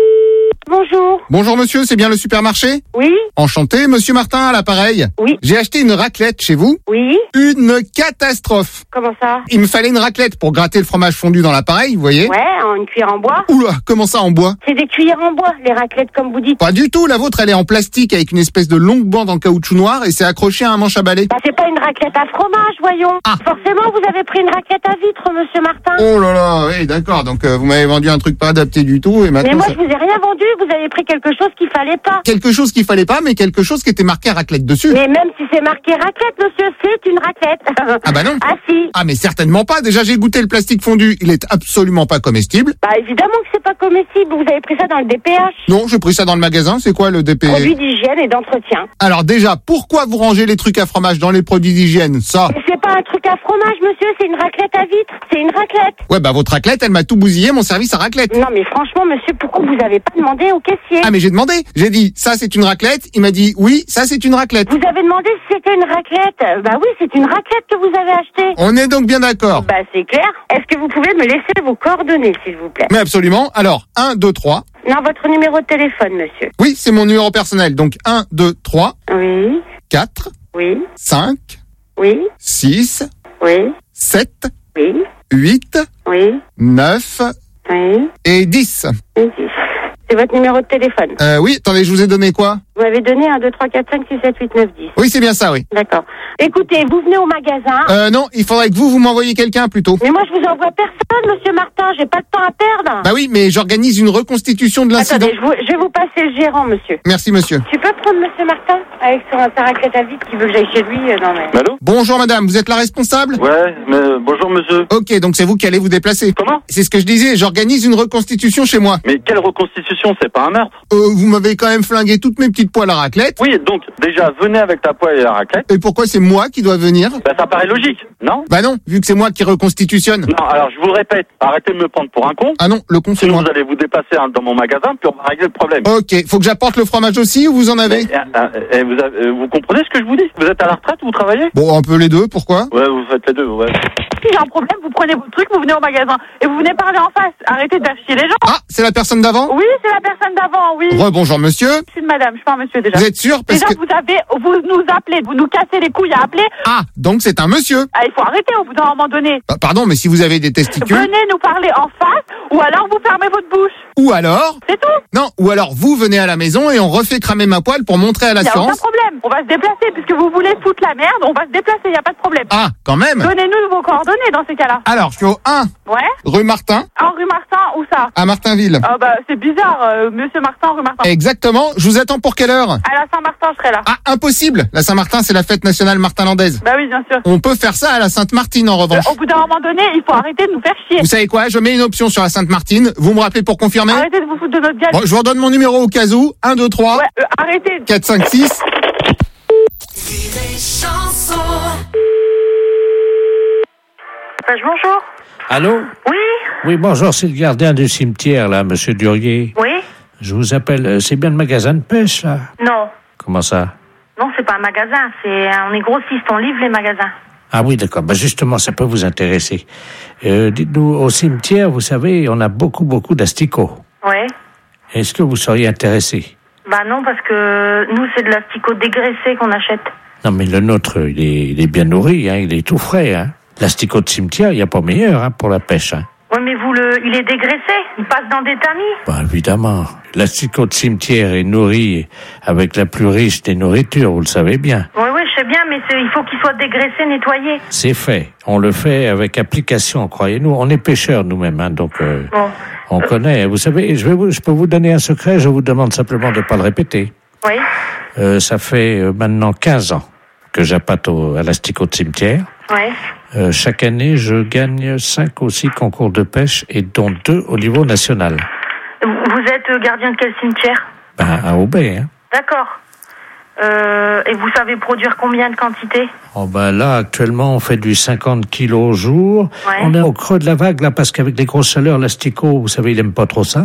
Bonjour. Bonjour monsieur, c'est bien le supermarché? Oui. Enchanté, monsieur Martin à l'appareil. Oui. J'ai acheté une raclette chez vous. Oui. Une catastrophe. Comment ça? Il me fallait une raclette pour gratter le fromage fondu dans l'appareil, vous voyez? Ouais, en une cuillère en bois. Oula, comment ça en bois? C'est des cuillères en bois, les raclettes comme vous dites. Pas du tout, la vôtre elle est en plastique avec une espèce de longue bande en caoutchouc noir et c'est accroché à un manche à balai. Bah c'est pas une raclette à fromage, voyons. Ah. Forcément, vous avez pris une raclette à vitre, monsieur Martin. Oh là là, oui d'accord, donc euh, vous m'avez vendu un truc pas adapté du tout et maintenant... Mais moi, ça... je vous ai rien vendu, vous avez pris quelque chose qu'il fallait pas. Quelque chose qu'il fallait pas, mais quelque chose qui était marqué raclette dessus. Mais même si c'est marqué raclette, monsieur, c'est une raclette. Ah bah non. Ah si. Ah mais certainement pas, déjà j'ai goûté le plastique fondu, il est absolument pas comestible. Bah évidemment que c'est pas comestible, vous avez pris ça dans le D P H. Non, j'ai pris ça dans le magasin, c'est quoi le D P H? Produits d'hygiène et d'entretien. Alors déjà, pourquoi vous rangez les trucs à fromage dans les produits d'hygiène? Ça... Mais c'est pas un truc à fromage, monsieur, c'est une raclette à vitre. C'est une raclette. Ouais bah votre raclette, elle m'a tout bousillé mon service à raclette. Non mais franchement, monsieur, pourquoi vous avez pas demandé au caissier? Ah mais j'ai demandé, j'ai dit ça c'est une raclette, il m'a dit oui, ça c'est une raclette. Vous avez demandé si c'était une raclette. Bah oui, c'est une raclette que vous avez achetée. On est donc bien d'accord. Bah c'est clair. Est-ce que vous pouvez me laisser vos coordonnées, s'il vous plaît? Mais absolument. Alors, un, deux, trois. Non, votre numéro de téléphone, monsieur. Oui, c'est mon numéro personnel. Donc, un, deux, trois. Oui. quatre. Oui. cinq. Oui. six. Oui. sept. Oui. huit. Oui. neuf. Oui. Et dix. Et dix. C'est votre numéro de téléphone. Euh, oui, attendez, je vous ai donné quoi? Vous m'avez donné un, deux, trois, quatre, cinq, six, sept, huit, neuf, dix. Oui, c'est bien ça, oui. D'accord. Écoutez, vous venez au magasin. Euh, non, il faudrait que vous, vous m'envoyiez quelqu'un plutôt. Mais moi, je vous envoie personne, monsieur Martin. J'ai pas de temps à perdre. Bah oui, mais j'organise une reconstitution de l'incident. Attendez, je, vous, je vais vous passer le gérant, monsieur. Merci, monsieur. Tu peux prendre monsieur Martin avec son sa raclette à vide qui veut que j'aille chez lui? euh, Non, mais... Allô? Bonjour, madame. Vous êtes la responsable? Ouais, mais, euh, bonjour, monsieur. Ok, donc c'est vous qui allez vous déplacer. Comment? C'est ce que je disais, j'organise une reconstitution chez moi. Mais quelle reconstitution? C'est pas un meurtre? Euh, vous m'avez quand même flingué toutes mes petites poêles à raclette. Oui, donc, déjà, venez avec ta poêle et la raclette. Et pourquoi c'est moi qui dois venir? Bah, ça paraît logique, non? Bah non, vu que c'est moi qui reconstitutionne. Non, alors, je vous le répète, arrêtez de me prendre pour un con. Ah non, le con c'est Sinon, moi. vous allez vous déplacer hein, dans mon magasin, puis on va régler le problème. Ok, faut que j'apporte le fromage aussi ou vous en avez? Et, euh, et vous, avez- euh, vous comprenez ce que je vous dis? Vous êtes à la retraite, vous travaillez? Bon, un peu les deux, pourquoi? Ouais, vous faites les deux, ouais. Si j'ai un problème, vous prenez vos trucs, vous venez au magasin et vous venez parler en face. Arrêtez de faire chier les gens. Ah, c'est la personne d'avant? Oui, c'est la personne d'avant, oui. Rebonjour monsieur. Je suis une madame, je suis pas un monsieur déjà. Vous êtes sûr? Parce Déjà, que... vous avez, vous nous appelez, vous nous cassez les couilles à appeler. Ah, donc c'est un monsieur. Ah, il faut arrêter au bout d'un moment donné. Bah, pardon, mais si vous avez des testicules... Venez nous parler en face ou alors vous fermez votre bouche. Ou alors... C'est tout. Non, ou alors vous venez à la maison et on refait cramer ma poêle pour montrer à Il n'y a aucun l'assurance. problème. On va se déplacer puisque vous voulez foutre la merde. On va se déplacer, il n'y a pas de problème. Ah, quand même. Donnez-nous vos coordonnées dans ces cas-là. Alors, je suis au un, Ouais. rue Martin, En rue Martin, où ça? à Martinville. Ah bah c'est bizarre, euh, monsieur Martin, rue Martin. Exactement, je vous attends pour quelle heure? À la Saint-Martin, je serai là. Ah, impossible. La Saint-Martin, c'est la fête nationale martinlandaise. Bah oui, bien sûr. On peut faire ça à la Sainte-Martine en revanche. Au bout d'un moment donné, il faut arrêter de nous faire chier. Vous savez quoi? Je mets une option sur la Sainte-Martine. Vous me rappelez pour confirmer? Arrêtez de vous foutre de notre gueule. Bon, je vous redonne mon numéro au cas où. un, deux, trois, Ouais, euh, arrêtez. quatre, cinq, six. Page, bonjour. Allô? Oui. Oui, bonjour, c'est le gardien du cimetière, là, monsieur Durier. Oui. Je vous appelle, euh, c'est bien le magasin de pêche, là? Non. Comment ça? Non, c'est pas un magasin. C'est on est grossiste, on livre les magasins. Ah oui, d'accord. Bah justement, ça peut vous intéresser. Euh, dites-nous, au cimetière, vous savez, on a beaucoup, beaucoup d'asticots. Ouais. Est-ce que vous seriez intéressé? Bah non, parce que nous, c'est de l'asticot dégraissé qu'on achète. Non, mais le nôtre, il est, il est bien nourri, hein, il est tout frais, hein. L'asticot de cimetière, il n'y a pas meilleur, hein, pour la pêche, hein. Ouais, mais vous, le, il est dégraissé. Il passe dans des tamis. Bah, évidemment. L'asticot de cimetière est nourri avec la plus riche des nourritures, vous le savez bien. Oui, oui, je sais bien, mais c'est, il faut qu'il soit dégraissé, nettoyé. C'est fait. On le fait avec application, croyez-nous. On est pêcheurs nous-mêmes, hein, donc euh, Bon. on connaît. Vous savez, je, vais vous, je peux vous donner un secret, je vous demande simplement de ne pas le répéter. Oui. Euh, ça fait euh, maintenant quinze ans que j'appâte au, à l'asticot de cimetière. Ouais. Euh, chaque année, je gagne cinq ou six concours de pêche et dont deux au niveau national. Vous vous êtes gardien de quel cimetière? Ben, à Aubais, hein. D'accord. Euh, et vous savez produire combien de quantité? Oh ben là, actuellement, on fait du cinquante kilos au jour. Ouais. On est au creux de la vague, là, parce qu'avec les grosses chaleurs, l'asticot, vous savez, il aime pas trop ça.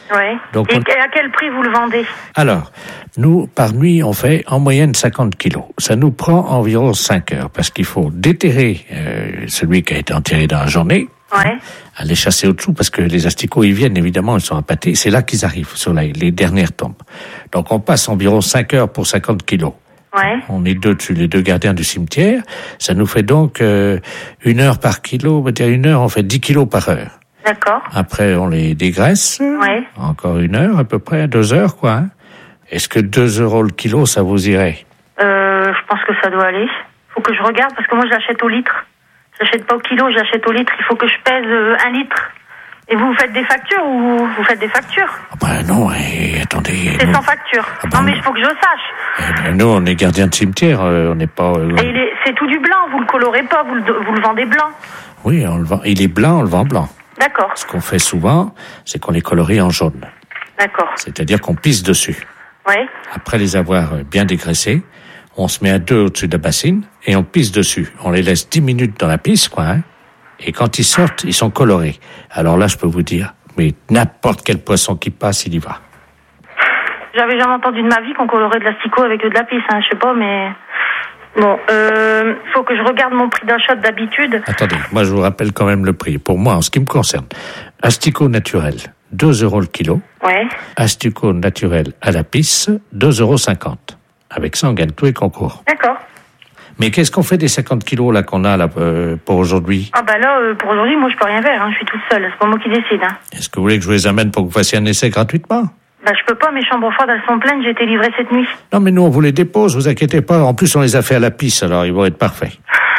Ouais. Donc Et on- à quel prix vous le vendez? Alors, nous, par nuit, on fait en moyenne cinquante kilos. Ça nous prend environ cinq heures, parce qu'il faut déterrer euh, celui qui a été enterré dans la journée, Ouais. aller chasser au-dessous, parce que les asticots, ils viennent, évidemment, ils sont appâtés. C'est là qu'ils arrivent, sur la- les dernières tombes. Donc, on passe environ cinq heures pour cinquante kilos. Ouais. On est deux dessus, les deux gardiens du cimetière. Ça nous fait donc euh, une heure par kilo, on va dire une heure, on fait dix kilos par heure. D'accord. Après, on les dégraisse. Ouais. Encore une heure, à peu près, deux heures, quoi. Hein. Est-ce que deux euros le kilo, ça vous irait? Euh, je pense que ça doit aller. Faut que je regarde parce que moi je l'achète au litre. Je l'achète pas au kilo, je l'achète au litre. Il faut que je pèse euh, un litre. Et vous, vous faites des factures ou vous faites des factures? Ben non, et, attendez. C'est nous, sans facture. Non mais il faut que je sache. euh, nous, on est gardiens de cimetière, euh, on n'est pas... euh, Et il est, c'est tout du blanc, vous le colorez pas, vous le, vous le vendez blanc. Oui, on le vend. Il est blanc, on le vend blanc. D'accord, Ce qu'on fait souvent, c'est qu'on les colorie en jaune. d'accord. C'est-à-dire qu'on pisse dessus. Ouais, Après les avoir euh, bien dégraissés, on se met à deux au-dessus de la bassine et on pisse dessus. On les laisse dix minutes dans la pisse, quoi. Hein, et quand ils sortent, ils sont colorés. Alors là, je peux vous dire, mais n'importe quel poisson qui passe, il y va. j'avais jamais entendu de ma vie qu'on colorait de l'asticot avec de la pisse, hein, je sais pas, mais... Bon, euh, faut que je regarde mon prix d'achat d'habitude. Attendez, moi je vous rappelle quand même le prix. Pour moi, en ce qui me concerne, asticot naturel, deux euros le kilo. Ouais, Asticot naturel à la pisse, deux euros cinquante. Avec ça, on gagne tous les concours. d'accord. Mais qu'est-ce qu'on fait des cinquante kilos là qu'on a là euh, pour aujourd'hui? Ah bah là, euh, pour aujourd'hui, moi je peux rien faire, hein, je suis toute seule, c'est pas moi qui décide. Hein. Est-ce que vous voulez que je vous les amène pour que vous fassiez un essai gratuitement? Bah je peux pas, mes chambres froides elles sont pleines, j'ai été livrée cette nuit. Non, mais nous, on vous les dépose, vous inquiétez pas. En plus, on les a fait à la pisse, alors ils vont être parfaits.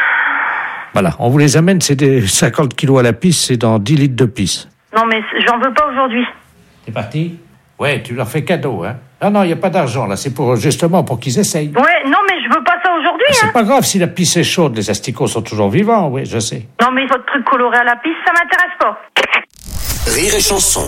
Voilà, on vous les amène, c'est des cinquante kilos à la pisse, c'est dans dix litres de pisse. Non mais j'en veux pas aujourd'hui. C'est parti? Ouais, tu leur fais cadeau, hein? Non, non, il n'y a pas d'argent, là, c'est pour, justement, pour qu'ils essayent. Ouais, non mais je veux pas ça aujourd'hui, hein. C'est pas grave, si la pisse est chaude, les asticots sont toujours vivants, oui, je sais. Non mais votre truc coloré à la pisse, ça m'intéresse pas. Rire et chanson.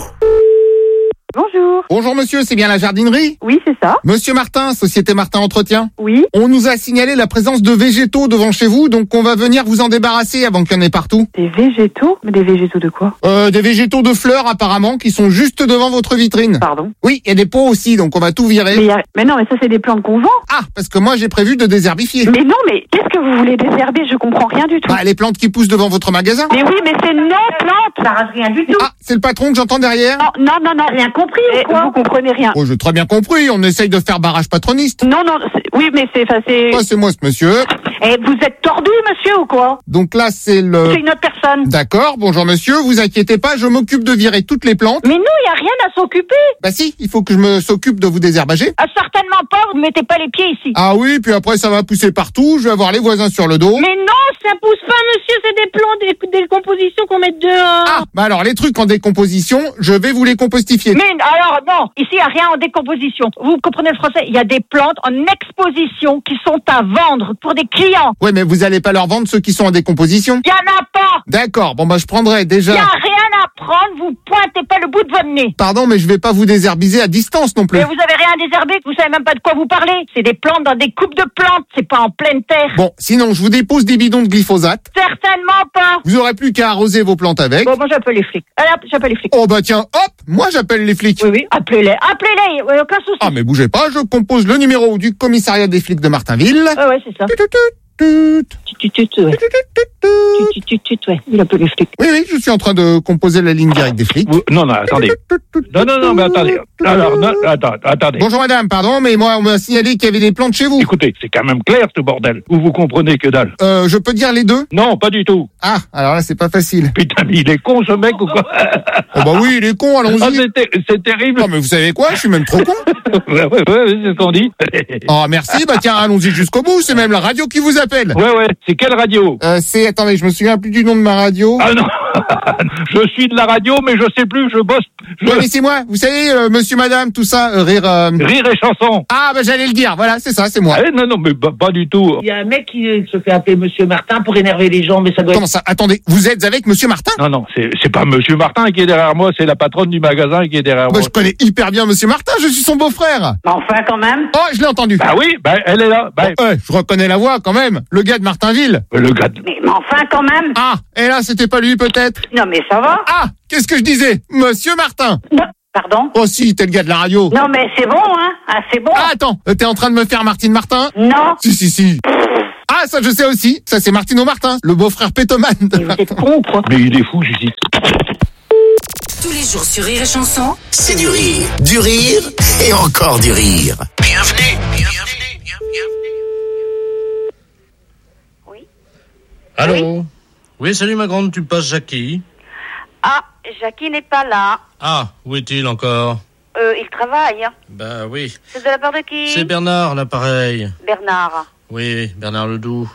Bonjour. Bonjour monsieur, c'est bien la jardinerie? Oui, c'est ça. Monsieur Martin, Société Martin Entretien. Oui. On nous a signalé la présence de végétaux devant chez vous, donc on va venir vous en débarrasser avant qu'il y en ait partout. Des végétaux? Mais des végétaux de quoi? Euh, des végétaux de fleurs apparemment qui sont juste devant votre vitrine. Pardon? Oui, et des pots aussi, donc on va tout virer. Mais, y a- mais non, mais ça c'est des plantes qu'on vend. Ah, parce que moi j'ai prévu de désherbifier. Mais non, mais qu'est-ce que vous voulez désherber? Je comprends rien du tout. Bah, les plantes qui poussent devant votre magasin. Mais oui, mais c'est nos plantes. Ça rase rien du tout. Ah, c'est le patron que j'entends derrière. Non, non, non, non. Rien compris ou quoi? Vous comprenez rien. Oh, j'ai très bien compris, on essaye de faire barrage patroniste. Non, non, c'est- oui, mais c'est, enfin, c'est... Ah, c'est moi ce monsieur. Eh, vous êtes tordu, monsieur, ou quoi? Donc là, c'est le... C'est une autre personne. D'accord, bonjour monsieur, vous inquiétez pas, je m'occupe de virer toutes les plantes. Mais non, il y a rien à s'occuper. Bah si, il faut que je me s'occupe de vous désherbager. Ah, certainement pas, vous ne mettez pas les pieds ici. Ah oui, puis après ça va pousser partout, je vais avoir les voisins sur le dos. Mais non, ça pousse pas, monsieur, c'est des plants, des, des compositions qu'on met dehors. Ah, bah alors les trucs en décomposition, je vais vous les compostifier. Mais alors, non, ici, il n'y a rien en décomposition. Vous comprenez le français? Il y a des plantes en exposition qui sont à vendre pour des clients. Ouais, mais vous allez pas leur vendre ceux qui sont en décomposition. Il n'y en a pas. D'accord, bon bah je prendrai Il déjà... n'y a rien à prendre, vous pointez pas le bout de votre nez. Pardon, mais je vais pas vous désherbiser à distance non plus. Mais vous avez rien à désherber, vous savez même pas de quoi vous parlez. C'est des plantes dans des coupes de plantes, c'est pas en pleine terre. Bon, sinon je vous dépose des bidons de glyphosate. Certainement pas. Vous aurez plus qu'à arroser vos plantes avec. Bon, moi j'appelle les flics. Allez, hop, j'appelle les flics. Oh bah tiens, hop, moi j'appelle les flics. Oui, oui, appelez-les, appelez-les, ouais, aucun souci. Ah mais bougez pas, je compose le numéro du commissariat des flics de Martinville. Ouais, ouais, c'est ça. Tut, tut, tut. Tut, tut, tut, ouais. Tut, tut, tut, tut. Tut, tut, tut, tut, ouais. Il appelle les flics. Oui, oui, je suis en train de composer la ligne directe des flics. Vous- Non, non, attendez. Non, non, non, mais attendez. Alors, non, attends, attendez. Bonjour madame, pardon, mais moi on m'a signalé qu'il y avait des plantes chez vous. Écoutez, c'est quand même clair ce bordel. Vous vous comprenez que dalle. Euh, je peux dire les deux? Non, pas du tout. Ah, alors là c'est pas facile. Putain, mais il est con ce mec ou quoi? Oh bah oui, il est con, Ah, allons-y. c'est ter- c'est terrible. Non mais vous savez quoi, je suis même trop con. Ouais, ouais, ouais, c'est ce qu'on dit. Oh merci, bah tiens, allons-y jusqu'au bout, c'est même la radio qui vous appelle. Ouais, ouais, c'est quelle radio? Euh, c'est, attendez, je me souviens plus du nom de ma radio. Ah non, je suis de la radio, mais je sais plus, je bosse. Je... Ouais, mais c'est moi, vous savez, euh, monsieur, madame, tout ça, euh, rire... euh, Rire et chanson. Ah bah j'allais le dire, voilà, c'est ça, c'est moi. Eh, non, non, mais pas, pas du tout. Il y a un mec qui se fait appeler Monsieur Martin pour énerver les gens, mais ça doit Comment ça? Attendez, vous êtes avec monsieur Martin? Non, non, c'est c'est pas Monsieur Martin qui est derrière moi, c'est la patronne du magasin qui est derrière Bah, moi. je connais hyper bien monsieur Martin, je suis son beau-frère. Enfin, quand même. Oh, je l'ai entendu. Bah oui, bah elle est là. Bah, Oh, ouais, je reconnais la voix quand même, le gars de Martinville. le gars de... Mais, mais enfin, quand même. Ah, et là c'était pas lui peut-être? Non, mais ça va. Ah, qu'est-ce que je disais? Monsieur Martin. Non, Pardon? Oh si, t'es le gars de la radio. Non, mais c'est bon, hein? Ah, c'est bon. Ah, attends, euh, t'es en train de me faire Martine Martin? Non. Si, si, si. Ah, ça je sais aussi. Ça c'est Martino Martin, le beau-frère pétomane. Mais vous êtes con, quoi. Mais il est fou, Judy. Tous les jours sur Rire et Chanson. C'est du rire, du rire et encore du rire. Bienvenue, bienvenue, bienvenue. Allô? Oui. Oui, salut ma grande, tu me passes Jackie? Ah, Jackie n'est pas là. Ah, où est-il encore? Euh, il travaille. Ben oui. C'est de la part de qui? C'est Bernard, l'appareil. Bernard. Oui, Bernard Ledoux.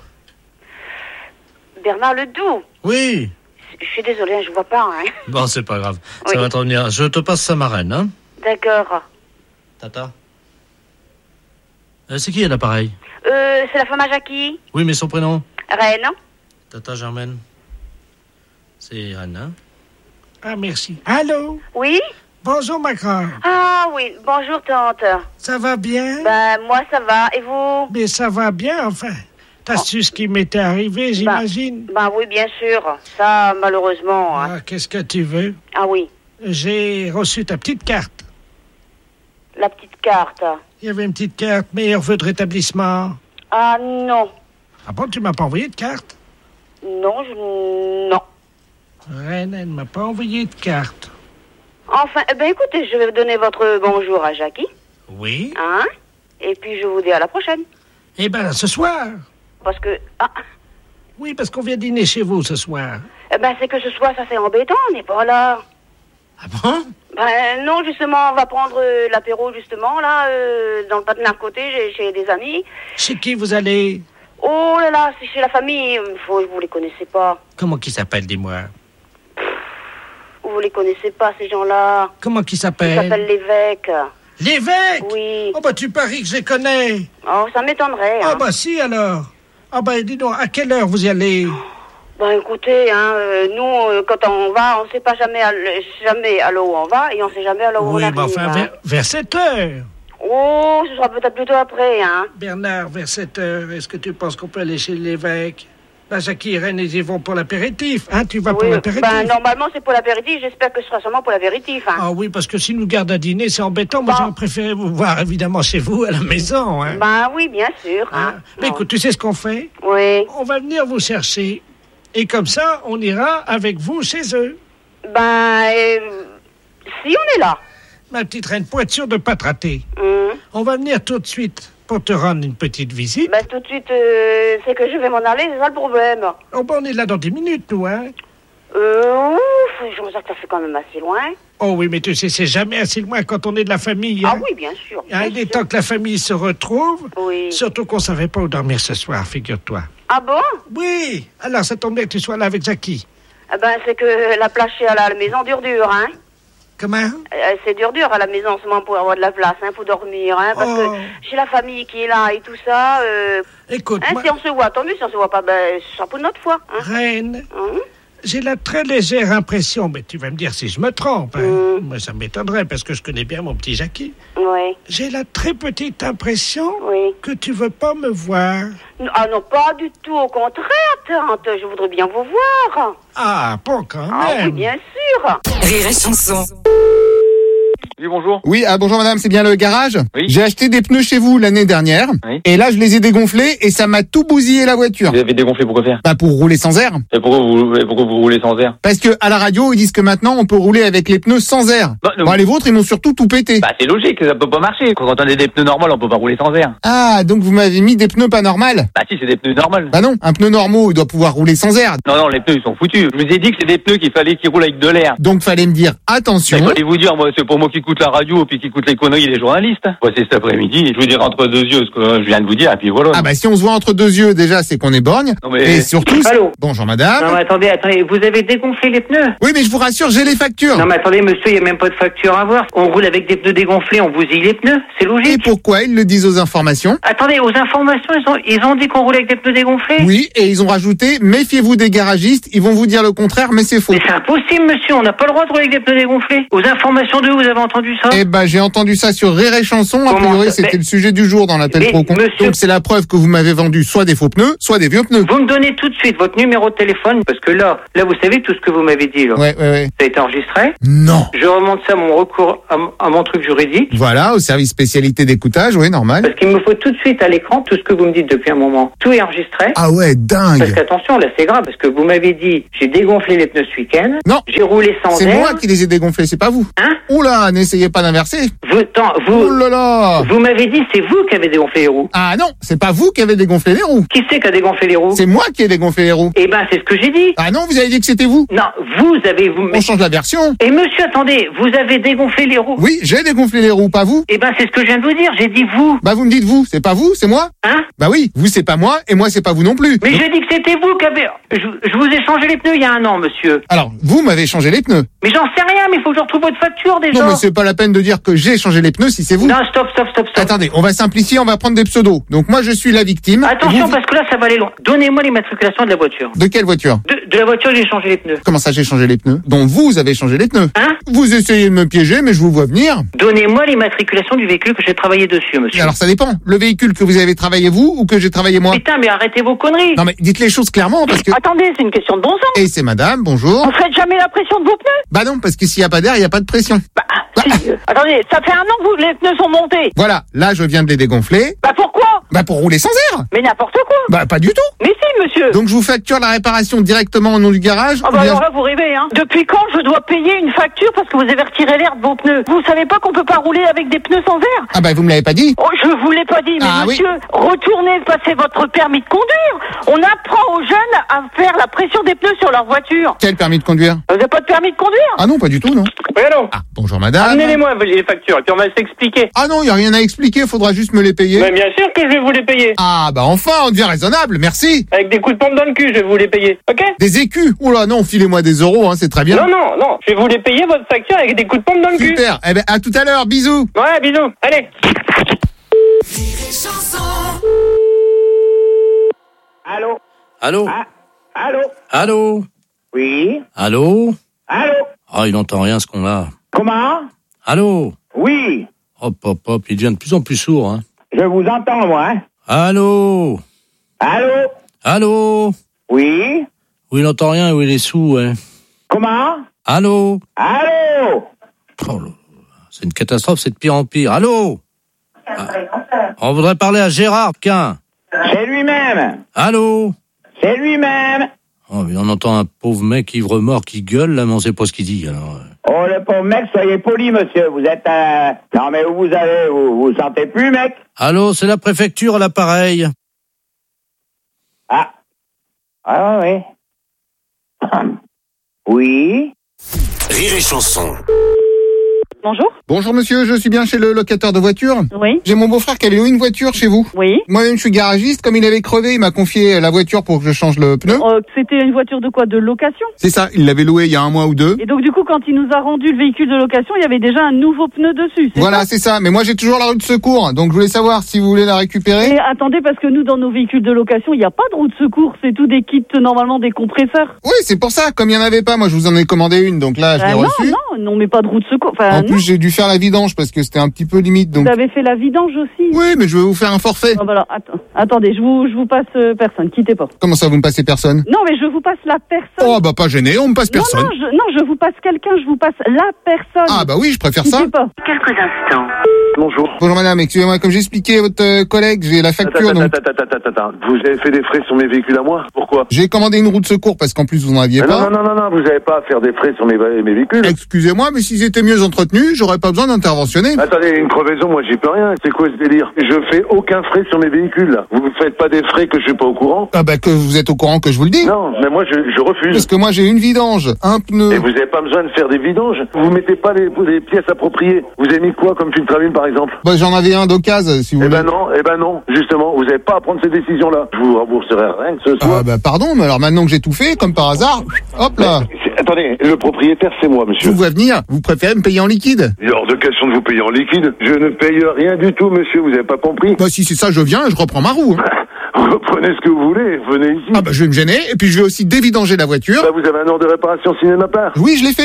Bernard Ledoux. Oui. Je suis désolée, hein, je vois pas. Hein. Bon, c'est pas grave. Oui. Ça va te revenir. Je te passe sa marraine, hein? D'accord. Tata. Euh, c'est qui, l'appareil? Euh, c'est la femme à Jackie. Oui, mais son prénom? Reine. Tata Germaine. C'est Anne, hein? Ah, merci. Allô? Oui? Bonjour, ma grande. Ah oui, bonjour tante. Ça va bien? Ben, moi ça va, et vous? Mais ça va bien, enfin. T'as Oh. su ce qui m'était arrivé, j'imagine? Ben, ben oui, bien sûr. Ça, malheureusement. Hein. Ah, qu'est-ce que tu veux? Ah oui, J'ai reçu ta petite carte. la petite carte. Il y avait une petite carte, meilleur vœu de rétablissement. Ah non, Ah bon, tu m'as pas envoyé de carte? non, je... non. Reine, elle m'a pas envoyé de carte. Enfin, eh ben écoutez, je vais donner votre bonjour à Jackie. Oui? Hein? Et puis je vous dis à la prochaine. Eh ben, ce soir. Parce que... Ah, Oui, parce qu'on vient dîner chez vous ce soir. eh ben c'est que ce soir, ça c'est embêtant, on n'est pas là. Ah bon? Ben non, justement, on va prendre euh, l'apéro, justement, là, euh, dans le patin à côté, chez, chez des amis. Chez qui vous allez? Oh là là, c'est chez la famille, euh, faut, vous les connaissez pas. Comment qui s'appelle, dis-moi? Vous les connaissez pas, ces gens-là. Comment qui Ils s'appelle? s'appellent l'évêque. L'évêque? Oui. Oh, bah, tu paries que je les connais. Oh, ça m'étonnerait, Ah, hein. bah, si, alors. Ah, bah, dis donc, à quelle heure vous y allez? Ben écoutez, hein, euh, nous, euh, quand on va, on sait pas jamais à, l- jamais à l'eau où on va, et on sait jamais à l'eau où on Oui, arrive. bah, enfin, hein. vers, vers sept heures. Oh, ce sera peut-être plutôt après, hein. Bernard, vers sept heures, est-ce que tu penses qu'on peut aller chez l'évêque? Bah, Jackie et Reine, ils y vont pour l'apéritif. Hein, tu vas pour Oui, l'apéritif? ben normalement c'est pour l'apéritif, j'espère que ce sera seulement pour l'apéritif, hein. Ah oui, parce que s'ils nous gardent à dîner, c'est embêtant. Moi, j'aurais préféré vous voir, évidemment, chez vous, à la maison. Hein. Ben oui, bien sûr. Hein. Mais écoute, tu sais ce qu'on fait? Oui. On va venir vous chercher. Et comme ça, on ira avec vous chez eux. Ben, euh, si on est là. Ma petite Reine, pour être sûr de ne pas te rater, Hum. on va venir tout de suite pour te rendre une petite visite. Ben tout de suite, euh, c'est que je vais m'en aller, c'est ça le problème. Oh, ben, on est là dans dix minutes, nous, hein? Euh, ouf, je me sens que ça fait quand même assez loin. Oh oui, mais tu sais, c'est jamais assez loin quand on est de la famille. Ah hein. oui, bien sûr. Hein, il est temps que la famille se retrouve. Oui. Surtout qu'on savait pas où dormir ce soir, figure-toi. Ah bon? Oui. Alors, ça tombe bien que tu sois là avec Jackie. Eh ben, c'est que la place chez à la maison dure dur, hein. Comment? Euh, c'est dur dur à la maison en ce moment pour avoir de la place, hein, pour dormir, hein, parce Oh. que j'ai la famille qui est là et tout ça. Euh, Écoute, hein, moi- si on se voit, tant mieux. Si on se voit pas, ben, ce sera pour notre fois. Hein. Reine, Hein? j'ai la très légère impression, mais tu vas me dire si je me trompe. Hein. Moi, ça m'étonnerait parce que je connais bien mon petit Jackie. Oui. J'ai la très petite impression Oui. que tu veux pas me voir. Ah non, pas du tout. Au contraire, tante. Je voudrais bien vous voir. Ah, bon, quand même. Ah oui, bien sûr. Rire et Chanson. Oui, bonjour. Oui, ah bonjour madame, c'est bien le garage? Oui. J'ai acheté des pneus chez vous l'année dernière. Oui. Et là, je les ai dégonflés et ça m'a tout bousillé la voiture. Vous avez dégonflé, pourquoi faire? Bah pour rouler sans air. Et pourquoi vous, et pourquoi vous roulez sans air? Parce que à la radio, ils disent que maintenant, on peut rouler avec les pneus sans air. Bah, non. Bon, les vôtres, ils m'ont surtout tout pété. Bah, c'est logique, ça peut pas marcher. Quand on a des pneus normaux, on peut pas rouler sans air. Ah, donc vous m'avez mis des pneus pas normales? Bah, si, c'est des pneus normaux. Bah non, un pneu normaux, il doit pouvoir rouler sans air. Non, non, les pneus, ils sont foutus. Je vous ai dit que c'est des pneus qu'il fallait qu'ils roulent avec de l'air. Donc fallait me dire attention. Il fallait vous dire, moi, c'est pour moi qui écoute la radio, puis qui écoute les conneries des journalistes. Moi, c'est cet après-midi, je vous dire entre deux yeux ce que je viens de vous dire, et puis voilà. Ah bah si on se voit entre deux yeux, déjà, c'est qu'on est borgne. Non, mais- Et surtout... Allô? Bonjour madame. Non, mais attendez, attendez, vous avez dégonflé les pneus? Oui, mais je vous rassure, j'ai les factures. Non, mais attendez, monsieur, il n'y a même pas de facture à voir. On roule avec des pneus dégonflés, on bousille les pneus, c'est Et logique. pourquoi ils le disent aux informations? Attendez, aux informations, ils ont, ils ont dit qu'on roulait avec des pneus dégonflés? Oui, et ils ont rajouté, méfiez-vous des garagistes, ils vont vous dire le contraire, mais c'est faux. Mais c'est impossible, monsieur, on n'a pas le droit de rouler avec des pneus dégonflés. Aux informations d'eux, vous avez entendu entendu ça? Eh ben, j'ai entendu ça sur Rire et Chanson. A Comment priori, ça? c'était Mais- le sujet du jour dans l'appel Mais, trop con. monsieur- Donc, c'est la preuve que vous m'avez vendu soit des faux pneus, soit des vieux pneus. Vous me donnez tout de suite votre numéro de téléphone, parce que là, là, vous savez tout ce que vous m'avez dit, là. Ouais, ouais, ouais. Ça a été enregistré. Non. Je remonte ça à mon recours, à, m- à mon truc juridique. Voilà, au service spécialité d'écoutage, oui, normal. Parce qu'il me faut tout de suite à l'écran tout ce que vous me dites depuis un moment. Tout est enregistré. Ah ouais, Parce dingue. qu'attention, là, c'est grave, parce que vous m'avez dit, j'ai dégonflé les pneus ce week-end. Non. J'ai roulé sans C'est air. moi qui les ai dégonflés, c'est pas vous. Hein? Oula, n'essayez pas d'inverser. Vous, attends, vous, Oh là là. vous m'avez dit, c'est vous qui avez dégonflé les roues. Ah non, c'est pas vous qui avez dégonflé les roues. Qui c'est qui a dégonflé les roues? C'est moi qui ai dégonflé les roues. Eh ben, c'est ce que j'ai dit. Ah non, vous avez dit que c'était vous. Non, vous avez, vous, On change la version. Et monsieur, attendez, vous avez dégonflé les roues. Oui, j'ai dégonflé les roues, pas vous. Eh ben, c'est ce que je viens de vous dire, j'ai dit vous. Bah vous me dites vous, c'est pas vous, c'est moi. Hein? Bah oui, vous c'est pas moi et moi c'est pas vous non plus. Mais Donc- j'ai dit que c'était vous qui avez... Je, je vous ai changé les pneus il y a un an, monsieur. Alors, vous m'avez changé les pneus. Mais j'en sais rien, mais il faut que je retrouve votre facture déjà. Non mais c'est pas la peine de dire que j'ai changé les pneus si c'est vous. Non, stop, stop, stop, stop. Attendez, on va simplifier, on va prendre des pseudos. Donc moi je suis la victime. Attention, Vous- parce que là, ça va aller loin. Donnez-moi l'immatriculation de la voiture. De quelle voiture? De, de la voiture, j'ai changé les pneus. Comment ça j'ai changé les pneus? Donc vous avez changé les pneus. Hein? Vous essayez de me piéger mais je vous vois venir. Donnez-moi l'immatriculation du véhicule que j'ai travaillé dessus, monsieur. Alors ça dépend. Le véhicule que vous avez travaillé vous ou que j'ai travaillé moi? Putain, mais arrêtez vos conneries. Non mais dites les choses clairement parce que... Attendez, c'est une question de bon sens. Et c'est madame, bonjour. Vous faites jamais la pression de vos pneus? Bah non, parce que s'il y a pas d'air, il y a pas de pression. Bah, si, euh, attendez, ça fait un an que vous, les pneus sont montés. Voilà, là je viens de les dégonfler. Bah pourquoi? Bah pour rouler sans air. Mais n'importe quoi. Bah pas du tout. Mais si, monsieur. Donc je vous facture la réparation directement au nom du garage. Ah bah ou bien- alors là, vous rêvez, hein. Depuis quand je dois payer une facture parce que vous avez retiré l'air de vos pneus? Vous savez pas qu'on peut pas rouler avec des pneus sans air? Ah bah vous me l'avez pas dit. Oh, je vous l'ai pas dit, mais Ah, monsieur, retournez passer votre permis de conduire. On apprend aux jeunes à faire la pression des pneus sur leur voiture. Quel permis de conduire? Vous avez pas de permis de conduire? Ah non, pas du tout, non. Oui, allô? Ah, bonjour madame. Amenez-les-moi les factures, et puis on va s'expliquer. Ah non, il y a rien à expliquer, faudra juste me les payer. Mais bien sûr que je vais vous les payer. Ah bah enfin, on devient raisonnable, merci. Avec des coups de pompe dans le cul, je vais vous les payer. Ok? Des écus. Oh là non, filez-moi des euros, hein, c'est très bien. Non, non, non. Je vais vous les payer, votre facture, avec des coups de pompe dans le cul. Super. Eh ben à tout à l'heure, bisous. Ouais, bisous. Allez. Allô? Allô? Ah, allô? Allô? Oui? Allô? Allô? Ah, il n'entend rien ce qu'on a. Comment? Allô? Oui? Hop, hop, hop, il devient de plus en plus sourd, hein. Je vous entends, moi, hein? Allô? Allô? Allô? Oui? Oui, il n'entend rien, oui, il est sourd, ouais. Comment? Allô? Allô? Oh là, c'est une catastrophe, c'est de pire en pire. Allô? Ah, on voudrait parler à Gérard, Quin. C'est lui-même. Allô? C'est lui-même. Oh, mais on entend un pauvre mec ivre-mort qui gueule, là, mais on sait pas ce qu'il dit, alors. Oh, le pauvre mec, soyez poli, monsieur. Vous êtes un... Non, mais où vous allez? Vous vous sentez plus, mec? Allô, c'est la préfecture à l'appareil. Ah. Ah, oui. Oui? Rire et Chanson. Bonjour. Bonjour monsieur, je suis bien chez le locateur de voitures. Oui. J'ai mon beau-frère qui avait loué une voiture chez vous. Oui. Moi-même je suis garagiste, comme il avait crevé, il m'a confié la voiture pour que je change le pneu. Euh, C'était une voiture de quoi? De location? C'est ça, il l'avait loué il y a un mois ou deux. Et donc du coup, quand il nous a rendu le véhicule de location, il y avait déjà un nouveau pneu dessus, c'est Voilà, ça? c'est ça. Mais moi j'ai toujours la roue de secours, donc je voulais savoir si vous voulez la récupérer. Et attendez, parce que nous, dans nos véhicules de location, il n'y a pas de roue de secours, c'est tout des kits, normalement, des compresseurs. Oui, c'est pour ça, comme il n'y en avait pas, moi je vous en ai commandé une, donc là je l'ai Euh, non, reçue. non, non, mais pas de roue de secours. Enfin, En non. plus j'ai dû faire la vidange parce que c'était un petit peu limite, donc... Vous avez fait la vidange aussi? Oui, mais je vais vous faire un forfait. Oh, bah alors, att- attendez, je vous, je vous passe euh, personne, quittez pas. Comment ça, vous me passez personne? Non, mais je vous passe la personne. Oh bah pas gêné, on me passe personne. Non, non, je, non, je vous passe quelqu'un, je vous passe la personne. Ah bah oui, je préfère quittez ça. pas. Quelques instants. Bonjour. Bonjour madame, excusez-moi, comme j'ai expliqué à votre euh, collègue, j'ai la facture, Attends, donc... attends, attends, attends, attends. Vous avez fait des frais sur mes véhicules à moi? Pourquoi? J'ai commandé une roue de secours parce qu'en plus vous n'en aviez Mais pas. non, non, non, non, vous n'avez pas à faire des frais sur mes, mes véhicules. Excusez-moi, mais s'ils étaient mieux entretenus, j'aurais pas besoin d'interventionner. Attendez, une crevaison, moi j'y peux rien. C'est quoi ce délire? Je fais aucun frais sur mes véhicules, là. Vous ne faites pas des frais que je suis pas au courant? Ah bah que vous êtes au courant que je vous le dis. Non, mais moi je, je refuse. Parce que moi j'ai une vidange, un pneu. Et vous n'avez pas besoin de faire des vidanges. Vous mettez pas les, les pièces appropriées. Vous avez mis quoi comme filtre à huile, par exemple? Bah j'en avais un d'occasion, si vous Eh voulez. ben non, eh ben non. Justement, vous n'avez pas à prendre ces décisions-là. Je vous rembourserai rien que ce soit. Ah bah pardon, mais alors maintenant que j'ai tout fait, comme par hasard, hop là. C'est- Attendez, le propriétaire c'est moi, Je monsieur. vous vois venir, vous préférez me payer en liquide. Il est hors de question de vous payer en liquide. Je ne paye rien du tout, monsieur. Vous n'avez pas compris? Bah si c'est ça, je viens et je reprends ma roue. hein. Vous prenez ce que vous voulez. Venez ici. Ah bah je vais me gêner, et puis je vais aussi dévidanger la voiture. Bah, vous avez un ordre de réparation signé de ma part. Oui, je l'ai fait.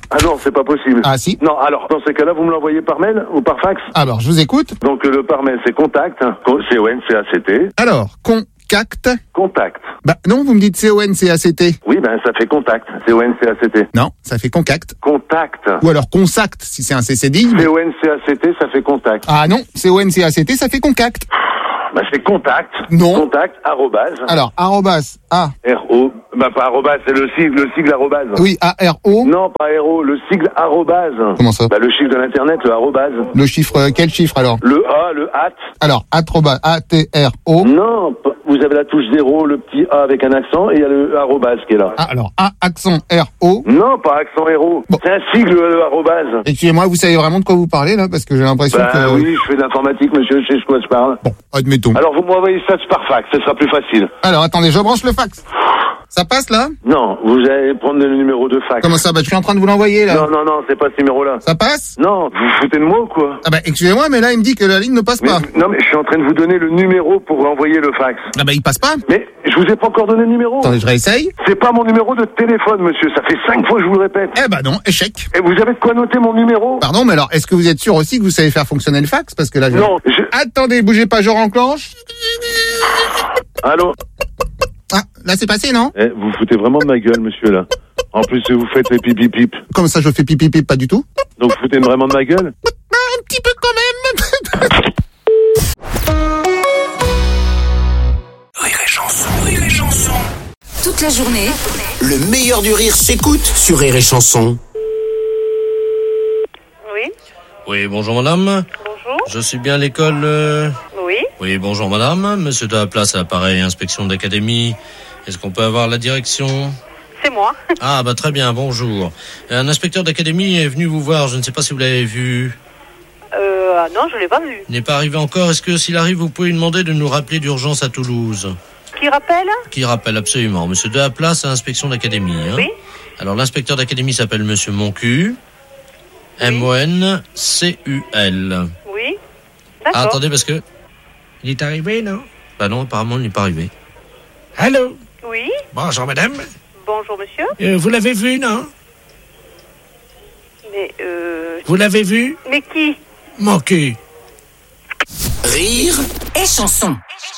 Ah non, c'est pas possible. Ah si. Non, alors, dans ces cas-là, vous me l'envoyez par mail ou par fax? Alors, je vous écoute. Donc, le par mail, c'est contact, C O N C A C T. Alors, contact. Contact. Bah non, vous me dites C O N C A C T. Oui, ben ça fait contact, C O N C A C T. Non, ça fait contact. Contact. Ou alors consact, si c'est un C C D I. Mais... C O N C A C T, ça fait contact. Ah non, C O N C A C T, ça fait contact. Bah c'est contact. Non. Contact, arrobase. Alors, arrobase, A. R O. Bah pas arrobase, c'est le sigle, le sigle arrobase. Oui, A R O. Non, pas R O, le sigle arrobase. Comment ça? Bah le chiffre de l'internet, le arrobase. Le chiffre, euh, quel chiffre alors? Le A, le at. Alors, atrobase, A T R O. Non, vous avez la touche zéro, le petit A avec un accent, et il y a le arrobase qui est là. Ah, alors, A, accent R O. Non, pas accent R O. Bon. C'est un sigle, le arrobase. Excusez-moi, vous savez vraiment de quoi vous parlez, là? Parce que j'ai l'impression bah, que... oui, je fais de l'informatique, monsieur, je sais de quoi je parle. Bon, admettons. Alors, vous m'envoyez ça par fax, ce sera plus facile. Alors, attendez, je branche le fax. Ça passe, là? Non, vous allez prendre le numéro de fax. Comment ça? Bah, je suis en train de vous l'envoyer, là. Non, non, non, c'est pas ce numéro-là. Ça passe? Non, vous vous foutez de moi ou quoi? Ah bah, excusez-moi, mais là, il me dit que la ligne ne passe mais, pas. Non, mais je suis en train de vous donner le numéro pour envoyer le fax. Ah bah, il passe pas? Mais je vous ai pas encore donné le numéro. Attendez, je réessaye. C'est pas mon numéro de téléphone, monsieur. Ça fait cinq fois que je vous le répète. Eh bah non, échec. Et vous avez de quoi noter mon numéro? Pardon, mais alors, est-ce que vous êtes sûr aussi que vous savez faire fonctionner le fax? Parce que là, je... Non, je... Attendez, bougez pas, je renclenche. Allô? Ah, là, c'est passé, non? Eh, vous foutez vraiment de ma gueule, monsieur, là. En plus, vous faites les pipi pip. Comment ça, je fais pipi pip? Pas du tout. Donc, vous foutez vraiment de ma gueule? Un petit peu quand même. Rire et chanson, rire et chanson. Toute la journée, Le meilleur du rire s'écoute sur Rire et chanson. Oui. Oui, bonjour madame. Bonjour. Je suis bien à l'école. euh, Oui. Oui, bonjour madame. Monsieur de la place à l'appareil, inspection d'académie. Est-ce qu'on peut avoir la direction? C'est moi. Ah, bah très bien, bonjour. Un inspecteur d'académie est venu vous voir, je ne sais pas si vous l'avez vu. Euh, ah non, je l'ai pas vu. Il n'est pas arrivé encore. Est-ce que s'il arrive, vous pouvez lui demander de nous rappeler d'urgence à Toulouse? Qui rappelle? Qui rappelle absolument. Monsieur de la place à inspection d'académie. Hein. Oui. Alors l'inspecteur d'académie s'appelle Monsieur Moncu. M O N C U L. Oui. Ah, D'accord. attendez, parce que... Il est arrivé, non? Bah non, apparemment, il n'est pas arrivé. Allô? Oui. Bonjour, madame. Bonjour, monsieur. Euh, vous l'avez vu, non? Mais, euh... Vous l'avez vu? Mais qui? Mon cul. Rire et chanson.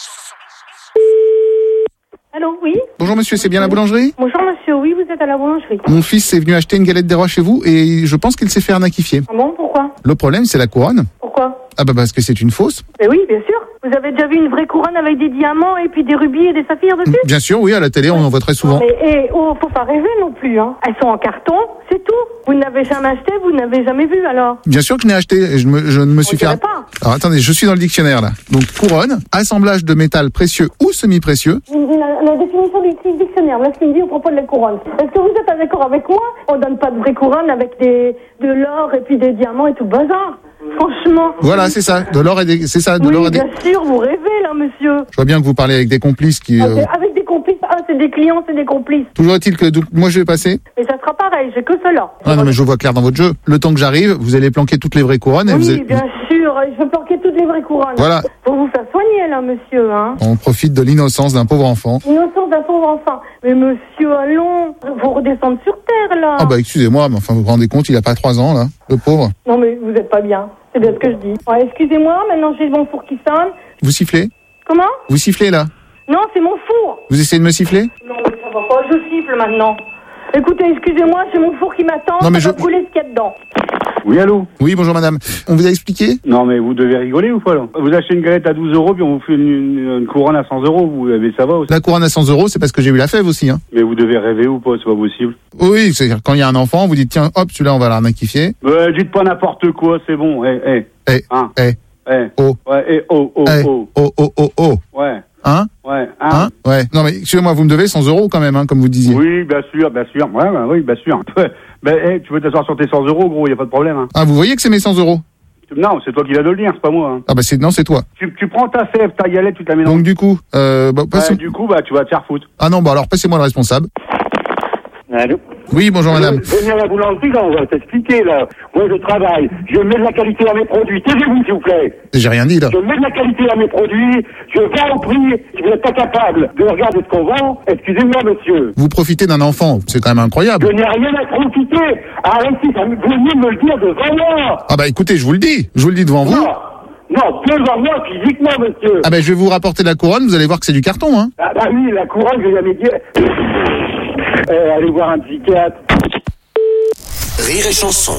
Allô, oui? Bonjour monsieur, c'est bien la boulangerie? Bonjour monsieur, oui, vous êtes à la boulangerie. Mon fils est venu acheter une galette des rois chez vous et je pense qu'il s'est fait arnaquifier. Ah bon, pourquoi? Le problème, c'est la couronne. Pourquoi? Ah bah parce que c'est une fausse. Mais oui, bien sûr. Vous avez déjà vu une vraie couronne avec des diamants et puis des rubis et des saphirs dessus? Bien sûr, oui, à la télé, on en voit très souvent. Non, mais eh, oh, faut pas rêver non plus, hein. Elles sont en carton, c'est tout. Vous ne l'avez jamais acheté, vous ne l'avez jamais vu, alors? Bien sûr que je n'ai acheté, et je, me, je ne me suis fait... dirait pas. Alors attendez, je suis dans le dictionnaire là. Donc couronne, assemblage de métal précieux ou semi-précieux. La, la définition du dictionnaire, là, ce qu'il dit au propos de la couronne. Est-ce que vous êtes d'accord avec moi? On donne pas de vraie couronne avec des, de l'or et puis des diamants et tout le bazar. Franchement. Voilà, c'est ça. De l'or et des... C'est ça, de oui, l'or et des... bien sûr, vous rêvez, là, monsieur. Je vois bien que vous parlez avec des complices qui... Ah, euh, avec des complices. Ah, c'est des clients, c'est des complices. Toujours est-il que donc, moi je vais passer. Et ça sera pareil, j'ai que cela. Ah non mais je vois clair dans votre jeu. Le temps que j'arrive, vous allez planquer toutes les vraies couronnes et Oui, vous allez... bien sûr, je veux planquer toutes les vraies couronnes. Voilà. Faut vous faire soigner, là, monsieur, hein. On profite de l'innocence d'un pauvre enfant. Innocent d'un pauvre enfant. Mais monsieur, allons, faut redescendre sur terre, là. Ah bah excusez-moi, mais enfin vous vous rendez compte, il a pas trois ans là, le pauvre. Non mais vous êtes pas bien. C'est bien ce que je dis. Ouais, excusez-moi, maintenant j'ai mon four qui sonne. Vous sifflez? Comment? Vous sifflez là? Non, c'est mon four. Vous essayez de me siffler? Non mais ça va pas, je siffle maintenant. Écoutez, excusez-moi, j'ai mon four qui m'attend, Non, mais ça je- va brûler ce qu'il y a dedans. Oui, allô? Oui, bonjour madame. On vous a expliqué? Non, mais vous devez rigoler ou pas, là? Vous achetez une galette à douze euros, puis on vous fait une, une, une couronne à cent euros, vous, mais ça va aussi. La couronne à cent euros, c'est parce que j'ai eu la fève aussi. Hein. Mais vous devez rêver ou pas, c'est pas possible. Oui, c'est-à-dire quand il y a un enfant, vous dites tiens, hop, celui-là on va l'arnaquifier. Euh, dites pas n'importe quoi, c'est bon, eh, eh. Eh, Hein? eh, Eh. oh, Ouais, eh, oh, oh, eh, oh. oh, oh, oh, oh. Ouais. Hein? Ouais, Hein? hein? Ouais. Non mais excusez-moi, vous me devez cent euros quand même, hein, comme vous disiez. Oui, bien sûr, bien sûr. Ouais, ouais, oui, bien sûr. Ben, eh, tu veux t'asseoir sur tes cent euros, gros, y a pas de problème, hein. Ah, vous voyez que c'est mes cent euros? Non, c'est toi qui l'as de le dire, c'est pas moi, hein. Ah bah c'est non, c'est toi. Tu, tu prends ta fève, ta galette, tu te la mets dans... Donc du coup, euh, bah, passez- Ouais, du coup, bah, tu vas te faire foutre. ah non, bah alors passez-moi le responsable. Allô? Oui, bonjour madame. Venez à la boulangerie, là, on va s'expliquer, là. Moi, je travaille. Je mets de la qualité à mes produits. Taisez-vous, s'il vous plaît. J'ai rien dit, là. Je mets de la qualité à mes produits. Je vends au prix. Si vous n'êtes pas capable de regarder ce qu'on vend, excusez-moi, monsieur. Vous profitez d'un enfant, c'est quand même incroyable. Je n'ai rien à profiter. Arrêtez, ça, vous venez me le dire devant moi. Ah bah écoutez, je vous le dis. Je vous le dis devant vous. Non, non, devant moi, physiquement, monsieur. Ah bah je vais vous rapporter la couronne, vous allez voir que c'est du carton, hein. Ah bah oui, la couronne, je vais jamais dire. Euh, allez voir un psychiatre. Rire et chanson.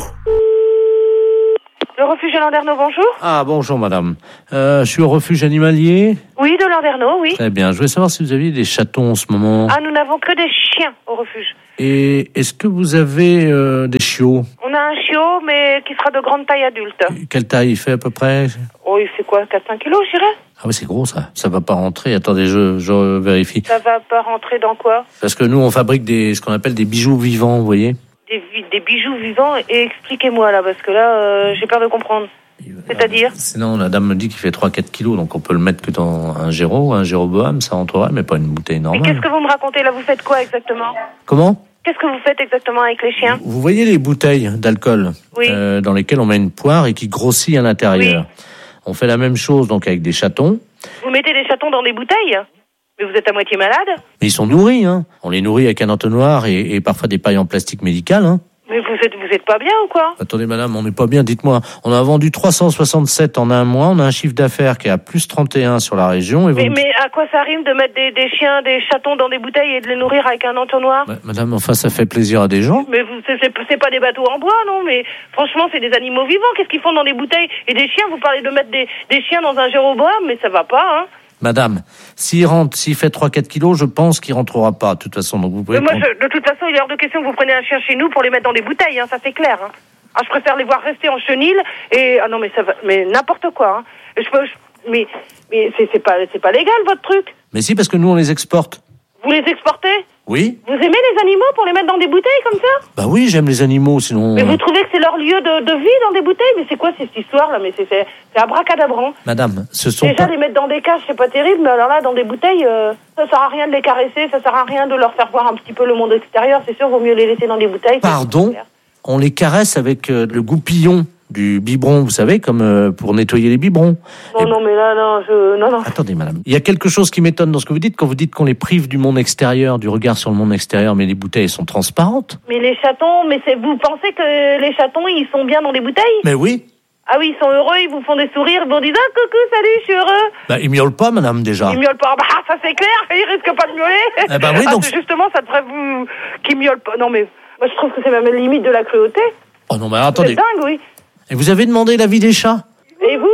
Le refuge de Landerneau, bonjour. Ah, bonjour madame. Euh, je suis au refuge animalier. Oui, de Landerneau, oui. Très bien. Je voulais savoir si vous aviez des chatons en ce moment. Ah, nous n'avons que des chiens au refuge. Et est-ce que vous avez euh, des chiots? On a un chiot, mais qui sera de grande taille adulte. Quelle taille il fait à peu près? Oh, il fait quoi, quatre à cinq kilos, je dirais? Ah oui, c'est gros ça. Ça va pas rentrer. Attendez, je, je vérifie. Ça va pas rentrer dans quoi? Parce que nous, on fabrique des, ce qu'on appelle des bijoux vivants, vous voyez. Des, des bijoux vivants, et expliquez-moi là, parce que là, euh, j'ai peur de comprendre. C'est-à-dire? Sinon, la dame me dit qu'il fait trois à quatre kilos, donc on peut le mettre que dans un Géro, un Jéroboam, ça rentrerait, mais pas une bouteille normale. Mais qu'est-ce que vous me racontez là? Vous faites quoi exactement? Comment? Qu'est-ce que vous faites exactement avec les chiens? Vous voyez les bouteilles d'alcool, oui. euh, dans lesquelles on met une poire et qui grossit à l'intérieur. Oui. On fait la même chose donc avec des chatons. Vous mettez des chatons dans des bouteilles? Mais vous êtes à moitié malade? Mais ils sont nourris, hein. On les nourrit avec un entonnoir et, et parfois des pailles en plastique médical, hein. Mais vous êtes, vous êtes pas bien ou quoi? Attendez madame, on n'est pas bien, dites-moi. On a vendu trois cent soixante-sept en un mois, on a un chiffre d'affaires qui est à plus trente et un sur la région. Et vous... mais, mais à quoi ça rime de mettre des, des chiens, des chatons dans des bouteilles et de les nourrir avec un entonnoir? bah, Madame, enfin ça fait plaisir à des gens. Mais vous, c'est, c'est, c'est pas des bateaux en bois, non? Mais franchement, c'est des animaux vivants, qu'est-ce qu'ils font dans des bouteilles? Et des chiens, vous parlez de mettre des, des chiens dans un Jéroboam, mais ça va pas, hein? Madame, s'il rentre, s'il fait trois à quatre kilos, je pense qu'il rentrera pas, de toute façon. Donc vous pouvez mais moi, prendre... je, de toute façon, il est hors de question que vous preniez un chien chez nous pour les mettre dans des bouteilles, hein, ça c'est clair, hein. Ah, je préfère les voir rester en chenil et, ah non, mais ça va, mais n'importe quoi, hein. Je peux, je, mais, mais c'est, c'est pas, c'est pas légal, votre truc. Mais si, parce que nous, on les exporte. Vous les exportez? Oui. Vous aimez les animaux pour les mettre dans des bouteilles comme ça? Bah oui, j'aime les animaux, sinon... Mais vous trouvez que c'est leur lieu de, de vie dans des bouteilles? Mais c'est quoi cette histoire-là? Mais c'est, c'est, c'est abracadabrant. Madame, ce sont Déjà, pas... les mettre dans des cages, c'est pas terrible, mais alors là, dans des bouteilles, euh, ça sert à rien de les caresser, ça sert à rien de leur faire voir un petit peu le monde extérieur, c'est sûr, vaut mieux les laisser dans des bouteilles. Pardon? On les caresse avec euh, le goupillon du biberon, vous savez, comme euh, pour nettoyer les biberons. Non, Et... non, mais là, non, je... Non, non. Attendez, madame. Il y a quelque chose qui m'étonne dans ce que vous dites, quand vous dites qu'on les prive du monde extérieur, du regard sur le monde extérieur, mais les bouteilles sont transparentes. Mais les chatons, mais c'est... vous pensez que les chatons, ils sont bien dans les bouteilles? Mais oui. Ah oui, ils sont heureux, ils vous font des sourires, ils vous disent « Ah, coucou, salut, je suis heureux !» Bah, ils miaulent pas, madame, déjà. Ils miaulent pas. Bah, ça c'est clair, ils risquent pas de miauler. Eh bah oui, donc... ah, justement, ça devrait vous... qu'ils miaulent pas. Non, mais moi, je trouve que c'est même la limite de la cruauté. Oh non, mais attendez. C'est dingue, oui. Et vous avez demandé l'avis des chats? Et vous?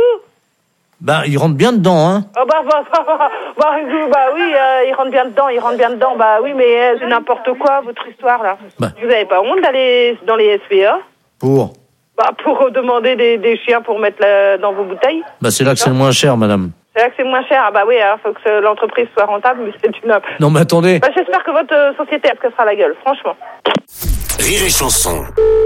Bah, ils rentrent bien dedans, hein. Oh bah, bah, bah, bah, bah, bah oui, euh, ils rentrent bien dedans, ils rentrent bien dedans. Bah oui, mais euh, c'est n'importe quoi, votre histoire, là. Bah. Vous avez pas honte d'aller dans les S P A? Pour? Bah, pour demander des, des chiens pour mettre la, dans vos bouteilles. Bah, c'est là que c'est le moins cher, madame. C'est là que c'est moins cher. Ah bah oui, alors faut que l'entreprise soit rentable, mais c'est une... Non, mais attendez. Bah, j'espère que votre euh, société, elle cassera la gueule, franchement. Rire et chanson.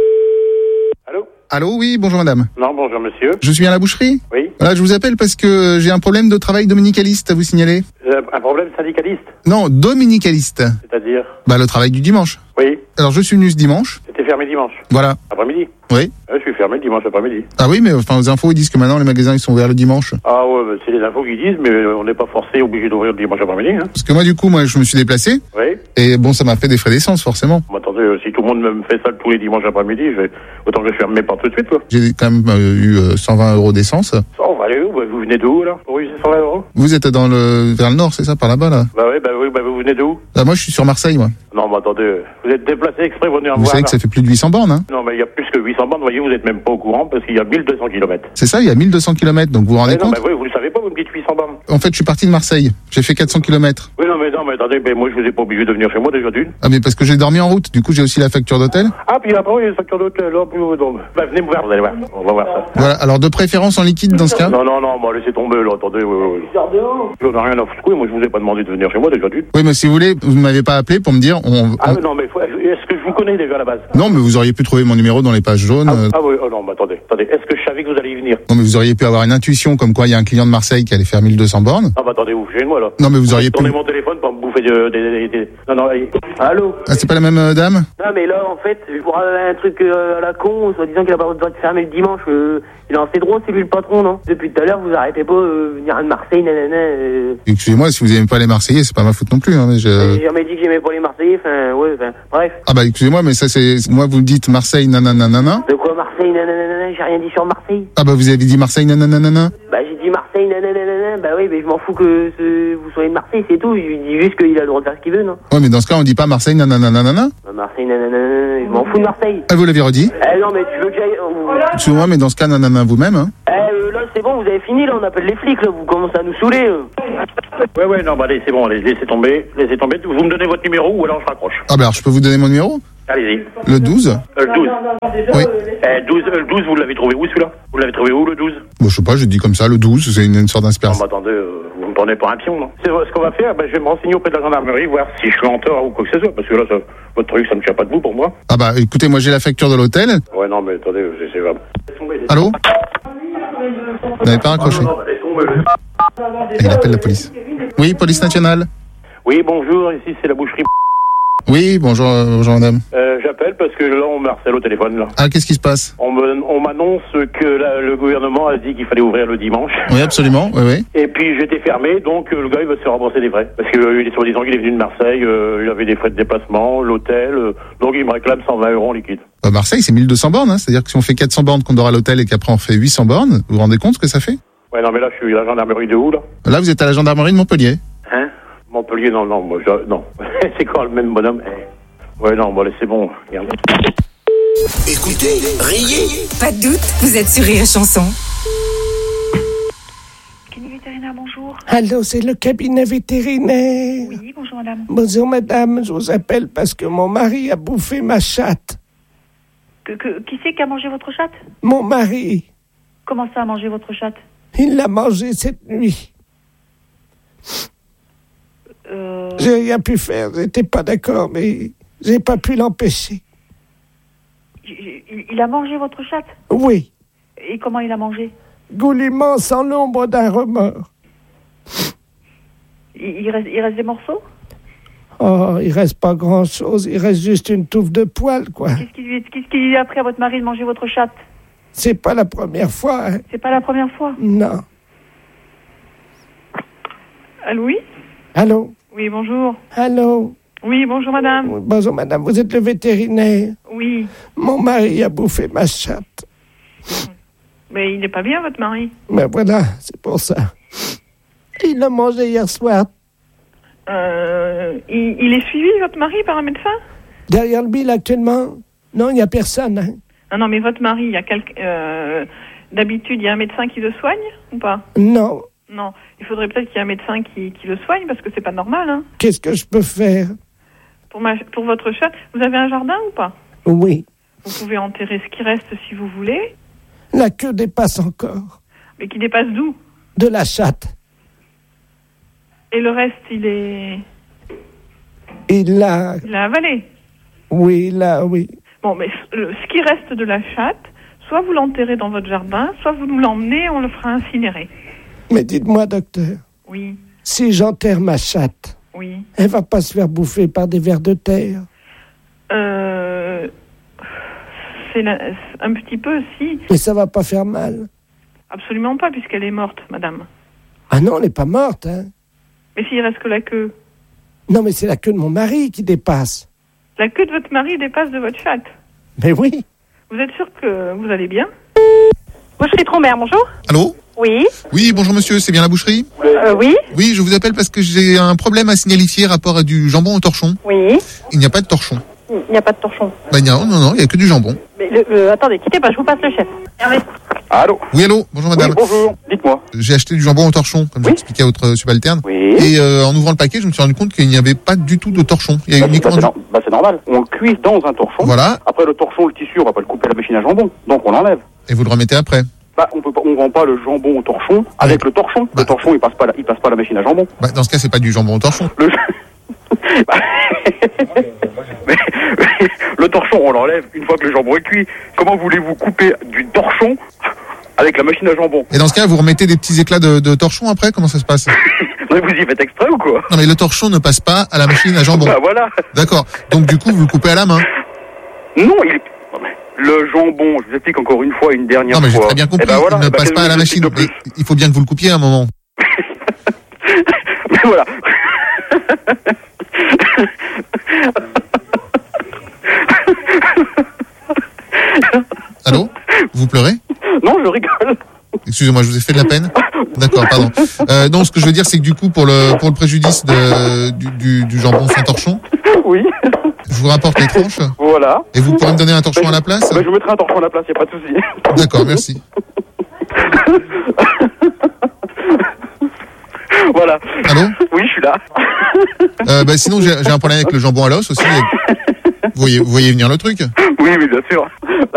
Allô? Allô, oui, bonjour madame. Non, bonjour monsieur. Je suis à la boucherie. Oui. Voilà, je vous appelle parce que j'ai un problème de travail dominicaliste à vous signaler. Euh, un problème syndicaliste? Non, dominicaliste. C'est-à-dire? Bah, le travail du dimanche. Oui. Alors, je suis venu ce dimanche. C'était fermé dimanche? Voilà. Après-midi? Oui. Ouais, je suis fermé le dimanche après-midi. Ah oui, mais enfin, aux infos, ils disent que maintenant, les magasins, ils sont ouverts le dimanche. Ah ouais, bah, c'est les infos qu'ils disent, mais on n'est pas forcé, obligé d'ouvrir le dimanche après-midi. Hein. Parce que moi, du coup, moi, je me suis déplacé. Oui. Et bon, ça m'a fait des frais d'essence, forcément. Bon, attendez, euh, si tout le monde me fait ça tous les dimanches après-midi, je vais... autant que je ferme mes portes tout de suite, quoi. J'ai quand même euh, eu euh, cent vingt euros d'essence. Oh, bah, allez où? Bah, vous venez de où, là? Pour utiliser cent vingt euros? Vous êtes dans le... vers le nord, c'est ça, par là-bas, là? Bah oui, bah oui, bah vous venez de où? Ah, moi, je suis sur Marseille, moi. Non, bah attendez, vous êtes déplacé exprès pour venir me vous voir. Vous savez que ça fait plus de huit cents bornes, hein? Non, mais il y a plus que huit cents bornes, voyez, vous êtes même pas au courant, parce qu'il y a mille deux cents kilomètres. C'est ça, il y a mille deux cents kilomètres, donc vous vous rendez mais non, compte? bah oui, vous le savez pas, vous me dites huit cents bornes. En fait, je suis parti de Marseille. J'ai fait quatre cents kilomètres. Oui, non, mais non, mais attendez, mais moi, je vous ai pas obligé de venir chez moi, déjà d'une. Ah, mais parce que j'ai dormi en route, du coup, j'ai aussi la facture d'hôtel. Ah, puis après, il y a une facture d'hôtel, là, puis, donc, bah, venez me voir, vous allez voir, on va voir ça. Voilà, alors de préférence en liquide dans ce cas? Non, non, non, bah, laissez tomber, là, attendez, oui, oui. Je n'ai rien à foutre, moi, je vous ai pas demandé de venir chez moi, déjà d'une. Oui, mais si vous voulez, vous ne m'avez pas appelé pour me dire, on... Ah, on... mais non, mais faut... est-ce que je vous me connais déjà à la base. Non, mais vous auriez pu trouver mon numéro dans les pages jaunes. Ah, euh. ah oui, oh non, mais attendez, attendez. Est-ce que je savais que vous alliez y venir? Non, mais vous auriez pu avoir une intuition comme quoi il y a un client de Marseille qui allait faire mille deux cents bornes. Ah bah attendez, vous faites moi là. Non, mais vous auriez pu... Tournez mon téléphone pour me bouffer de, des... des, des... Non, non, allez. Allô? Ah, c'est pas la même euh, dame? Non, mais là, en fait, je vous rappelle un truc euh, à la con, soit disant qu'il a pas le droit de fermer le dimanche. Euh, il a assez droit, c'est lui le patron, non? Depuis tout à l'heure, vous arrêtez pas euh, venir à Marseille, nanana. Euh... Excusez-moi, si vous aimez pas les Marseillais, c'est pas ma faute non plus. Hein, mais je... J'ai jamais dit que j'aimais pas les Marseillais, enfin, ouais, enfin, bref. Ah bah excusez-moi, mais ça c'est... Moi, vous dites Marseille, nanana. De quoi Marseille, nanana? J'ai rien dit sur Marseille. Ah bah vous avez dit Marseille, nanana. Bah j'ai dit Marseille, nanana. Bah oui, mais je m'en fous que ce... vous soyez de Marseille, c'est tout. Je lui dis juste qu'il a le droit de faire ce qu'il veut, non? Ouais, mais dans ce cas, on dit pas Marseille, nanana. Bah, Marseille, nanana, je m'en fous de Marseille. Ah, vous l'avez redit? Eh non, mais tu veux que j'aille... Excusez-moi, mais dans ce cas, nanana vous-même, hein. Eh, euh, là, c'est bon, vous avez fini, là, on appelle les flics, là, vous commencez à nous saouler. Euh. Ouais, ouais, non, bah allez, c'est bon, allez, laissez tomber, laissez tomber. Vous me donnez votre numéro ou alors je raccroche. Ah bah alors, je peux vous donner mon numéro? Allez-y. Le douze? Euh, le douze. Non, non, non, déjà, oui. Euh, eh, douze, euh, le douze, vous l'avez trouvé où, celui-là? Vous l'avez trouvé où, le douze? Bon, je sais pas, je dis comme ça, le douze, c'est une, une sorte d'inspiration. Non, bah attendez, euh, vous me prenez pour un pion, non? C'est ce qu'on va faire, bah, je vais me renseigner auprès de la gendarmerie, voir si je suis en tort ou quoi que ce soit, parce que là, ça, votre truc, ça ne tient pas debout pour moi. Ah bah écoutez, moi j'ai la facture de l'hôtel. Ouais, non, mais attendez, c'est... c'est... Allô? Vous n'avez pas raccroché? Il appelle la police. Oui, police nationale. Oui, bonjour, ici c'est la boucherie. Oui, bonjour, euh, bonjour madame. Euh, j'appelle parce que là, on me harcèle au téléphone, là. Ah, qu'est-ce qui se passe? On me, on m'annonce que la, le gouvernement a dit qu'il fallait ouvrir le dimanche. Oui, absolument, oui, oui. Et puis j'étais fermé, donc euh, le gars, il va se faire rembourser des frais. Parce que euh, il est soi-disant qu'il est venu de Marseille, euh, il avait des frais de déplacement, l'hôtel, euh, donc il me réclame cent vingt euros en liquide. Bah, Marseille, c'est mille deux cents bornes, hein. C'est-à-dire que si on fait quatre cents bornes qu'on dort à l'hôtel et qu'après on fait huit cents bornes, vous vous rendez compte ce que ça fait? Ouais, non, mais là, je suis à la gendarmerie de où, là? Là, vous êtes à la gendarmerie de Montpellier. Hein? Montpellier, non, non, moi, je, non. C'est quoi le même bonhomme? Eh. Ouais, non, bon, allez, c'est bon, regarde. Écoutez, riez. Pas de doute, vous êtes sur Rire et Chanson. Cabinet vétérinaire, bonjour. Allô, c'est le cabinet vétérinaire. Oui, bonjour madame. Bonjour madame, je vous appelle parce que mon mari a bouffé ma chatte. Que, que, qui c'est qui a mangé votre chatte? Mon mari. Comment ça a mangé votre chatte? Il l'a mangé cette nuit. Euh... J'ai rien pu faire, j'étais pas d'accord, mais j'ai pas pu l'empêcher. Il, il a mangé votre chatte? Oui. Et comment il a mangé? Goulûment, sans l'ombre d'un remords. Il, il, reste, il reste des morceaux? Oh, il reste pas grand-chose, il reste juste une touffe de poils, quoi. Qu'est-ce qui, lui, qu'est-ce qui lui a appris à votre mari de manger votre chatte? C'est pas la première fois, hein. C'est pas la première fois? Non. Allô, oui? Allô? Oui, bonjour. Allô? Oui, bonjour madame. Oui, bonjour madame, vous êtes le vétérinaire? Oui. Mon mari a bouffé ma chatte. Mais il n'est pas bien, votre mari? Ben voilà, c'est pour ça. Il l'a mangé hier soir. Euh, il, il est suivi, votre mari, par un médecin? Derrière le bill, actuellement? Non, il n'y a personne. Hein. Non, non, mais votre mari, il y a quelque... Euh, d'habitude, il y a un médecin qui le soigne, ou pas? Non. Non, il faudrait peut-être qu'il y ait un médecin qui, qui le soigne, parce que c'est pas normal, hein. Qu'est-ce que je peux faire? Pour, ma, pour votre chatte, vous avez un jardin ou pas? Oui. Vous pouvez enterrer ce qui reste si vous voulez. La queue dépasse encore. Mais qui dépasse d'où? De la chatte. Et le reste, il est... Il l'a... Il l'a avalé? Oui, là, oui. Bon, mais le, ce qui reste de la chatte, soit vous l'enterrez dans votre jardin, soit vous nous l'emmenez et on le fera incinérer. Mais dites-moi, docteur. Oui. Si j'enterre ma chatte, oui. Elle va pas se faire bouffer par des vers de terre? Euh... C'est la... un petit peu, si. Mais ça va pas faire mal? Absolument pas, puisqu'elle est morte, madame. Ah non, elle n'est pas morte, hein. Mais s'il reste que la queue? Non, mais c'est la queue de mon mari qui dépasse. La queue de votre mari dépasse de votre chatte? Mais oui. Vous êtes sûr que vous allez bien? Boucherie Trombert, bonjour. Allô? Oui. Oui, bonjour monsieur, c'est bien la boucherie? Euh, oui. Oui, je vous appelle parce que j'ai un problème à signalifier rapport à du jambon au torchon. Oui. Il n'y a pas de torchon. Il n'y a pas de torchon. Bah non, non, non, il n'y a que du jambon. Mais le, le, attendez, quittez pas, je vous passe le chef. Hervé. Allô? Oui, allô, bonjour madame. Oui, bonjour, dites-moi. J'ai acheté du jambon au torchon, comme oui. j'ai expliqué à votre subalterne. Oui. Et euh, en ouvrant le paquet, je me suis rendu compte qu'il n'y avait pas du tout de torchon. Il y a bah, uniquement bah, c'est, no- bah, c'est normal. On le cuit dans un torchon. Voilà. Après le torchon, le tissu, on va pas le couper à la machine à jambon. Donc on l'enlève. Et vous le remettez après? Bah, on peut pas, on vend pas le jambon au torchon avec ouais. le torchon. Bah. Le torchon, il passe pas, la, il passe pas à la machine à jambon. Bah, dans ce cas, c'est pas du jambon au torchon. Le... bah... Le torchon, on l'enlève une fois que le jambon est cuit. Comment voulez-vous couper du torchon avec la machine à jambon? Et dans ce cas, vous remettez des petits éclats de, de torchon après? Comment ça se passe? Non, vous y faites exprès ou quoi? Non, mais le torchon ne passe pas à la machine à jambon. Bah voilà. D'accord. Donc du coup, vous le coupez à la main? Non, il est... Le jambon, je vous explique encore une fois, une dernière fois. Non, mais j'ai très bien compris. Eh ben voilà, il ne bah, passe pas à la machine. Mais il faut bien que vous le coupiez à un moment. Mais voilà. Allô? Vous pleurez? Non, je rigole. Excusez-moi, je vous ai fait de la peine. D'accord, pardon. Euh, non, ce que je veux dire, c'est que du coup, pour le pour le préjudice de, du, du, du jambon sans torchon, oui. Je vous rapporte les tranches. Voilà. Et vous pourrez me donner un torchon bah, à la place? bah, Je vous mettrai un torchon à la place, il n'y a pas de souci. D'accord, merci. Voilà. Allô? Oui, je suis là. Euh, bah, sinon, j'ai, j'ai un problème avec le jambon à l'os aussi. Vous voyez, vous voyez venir le truc? Oui, oui, bien sûr.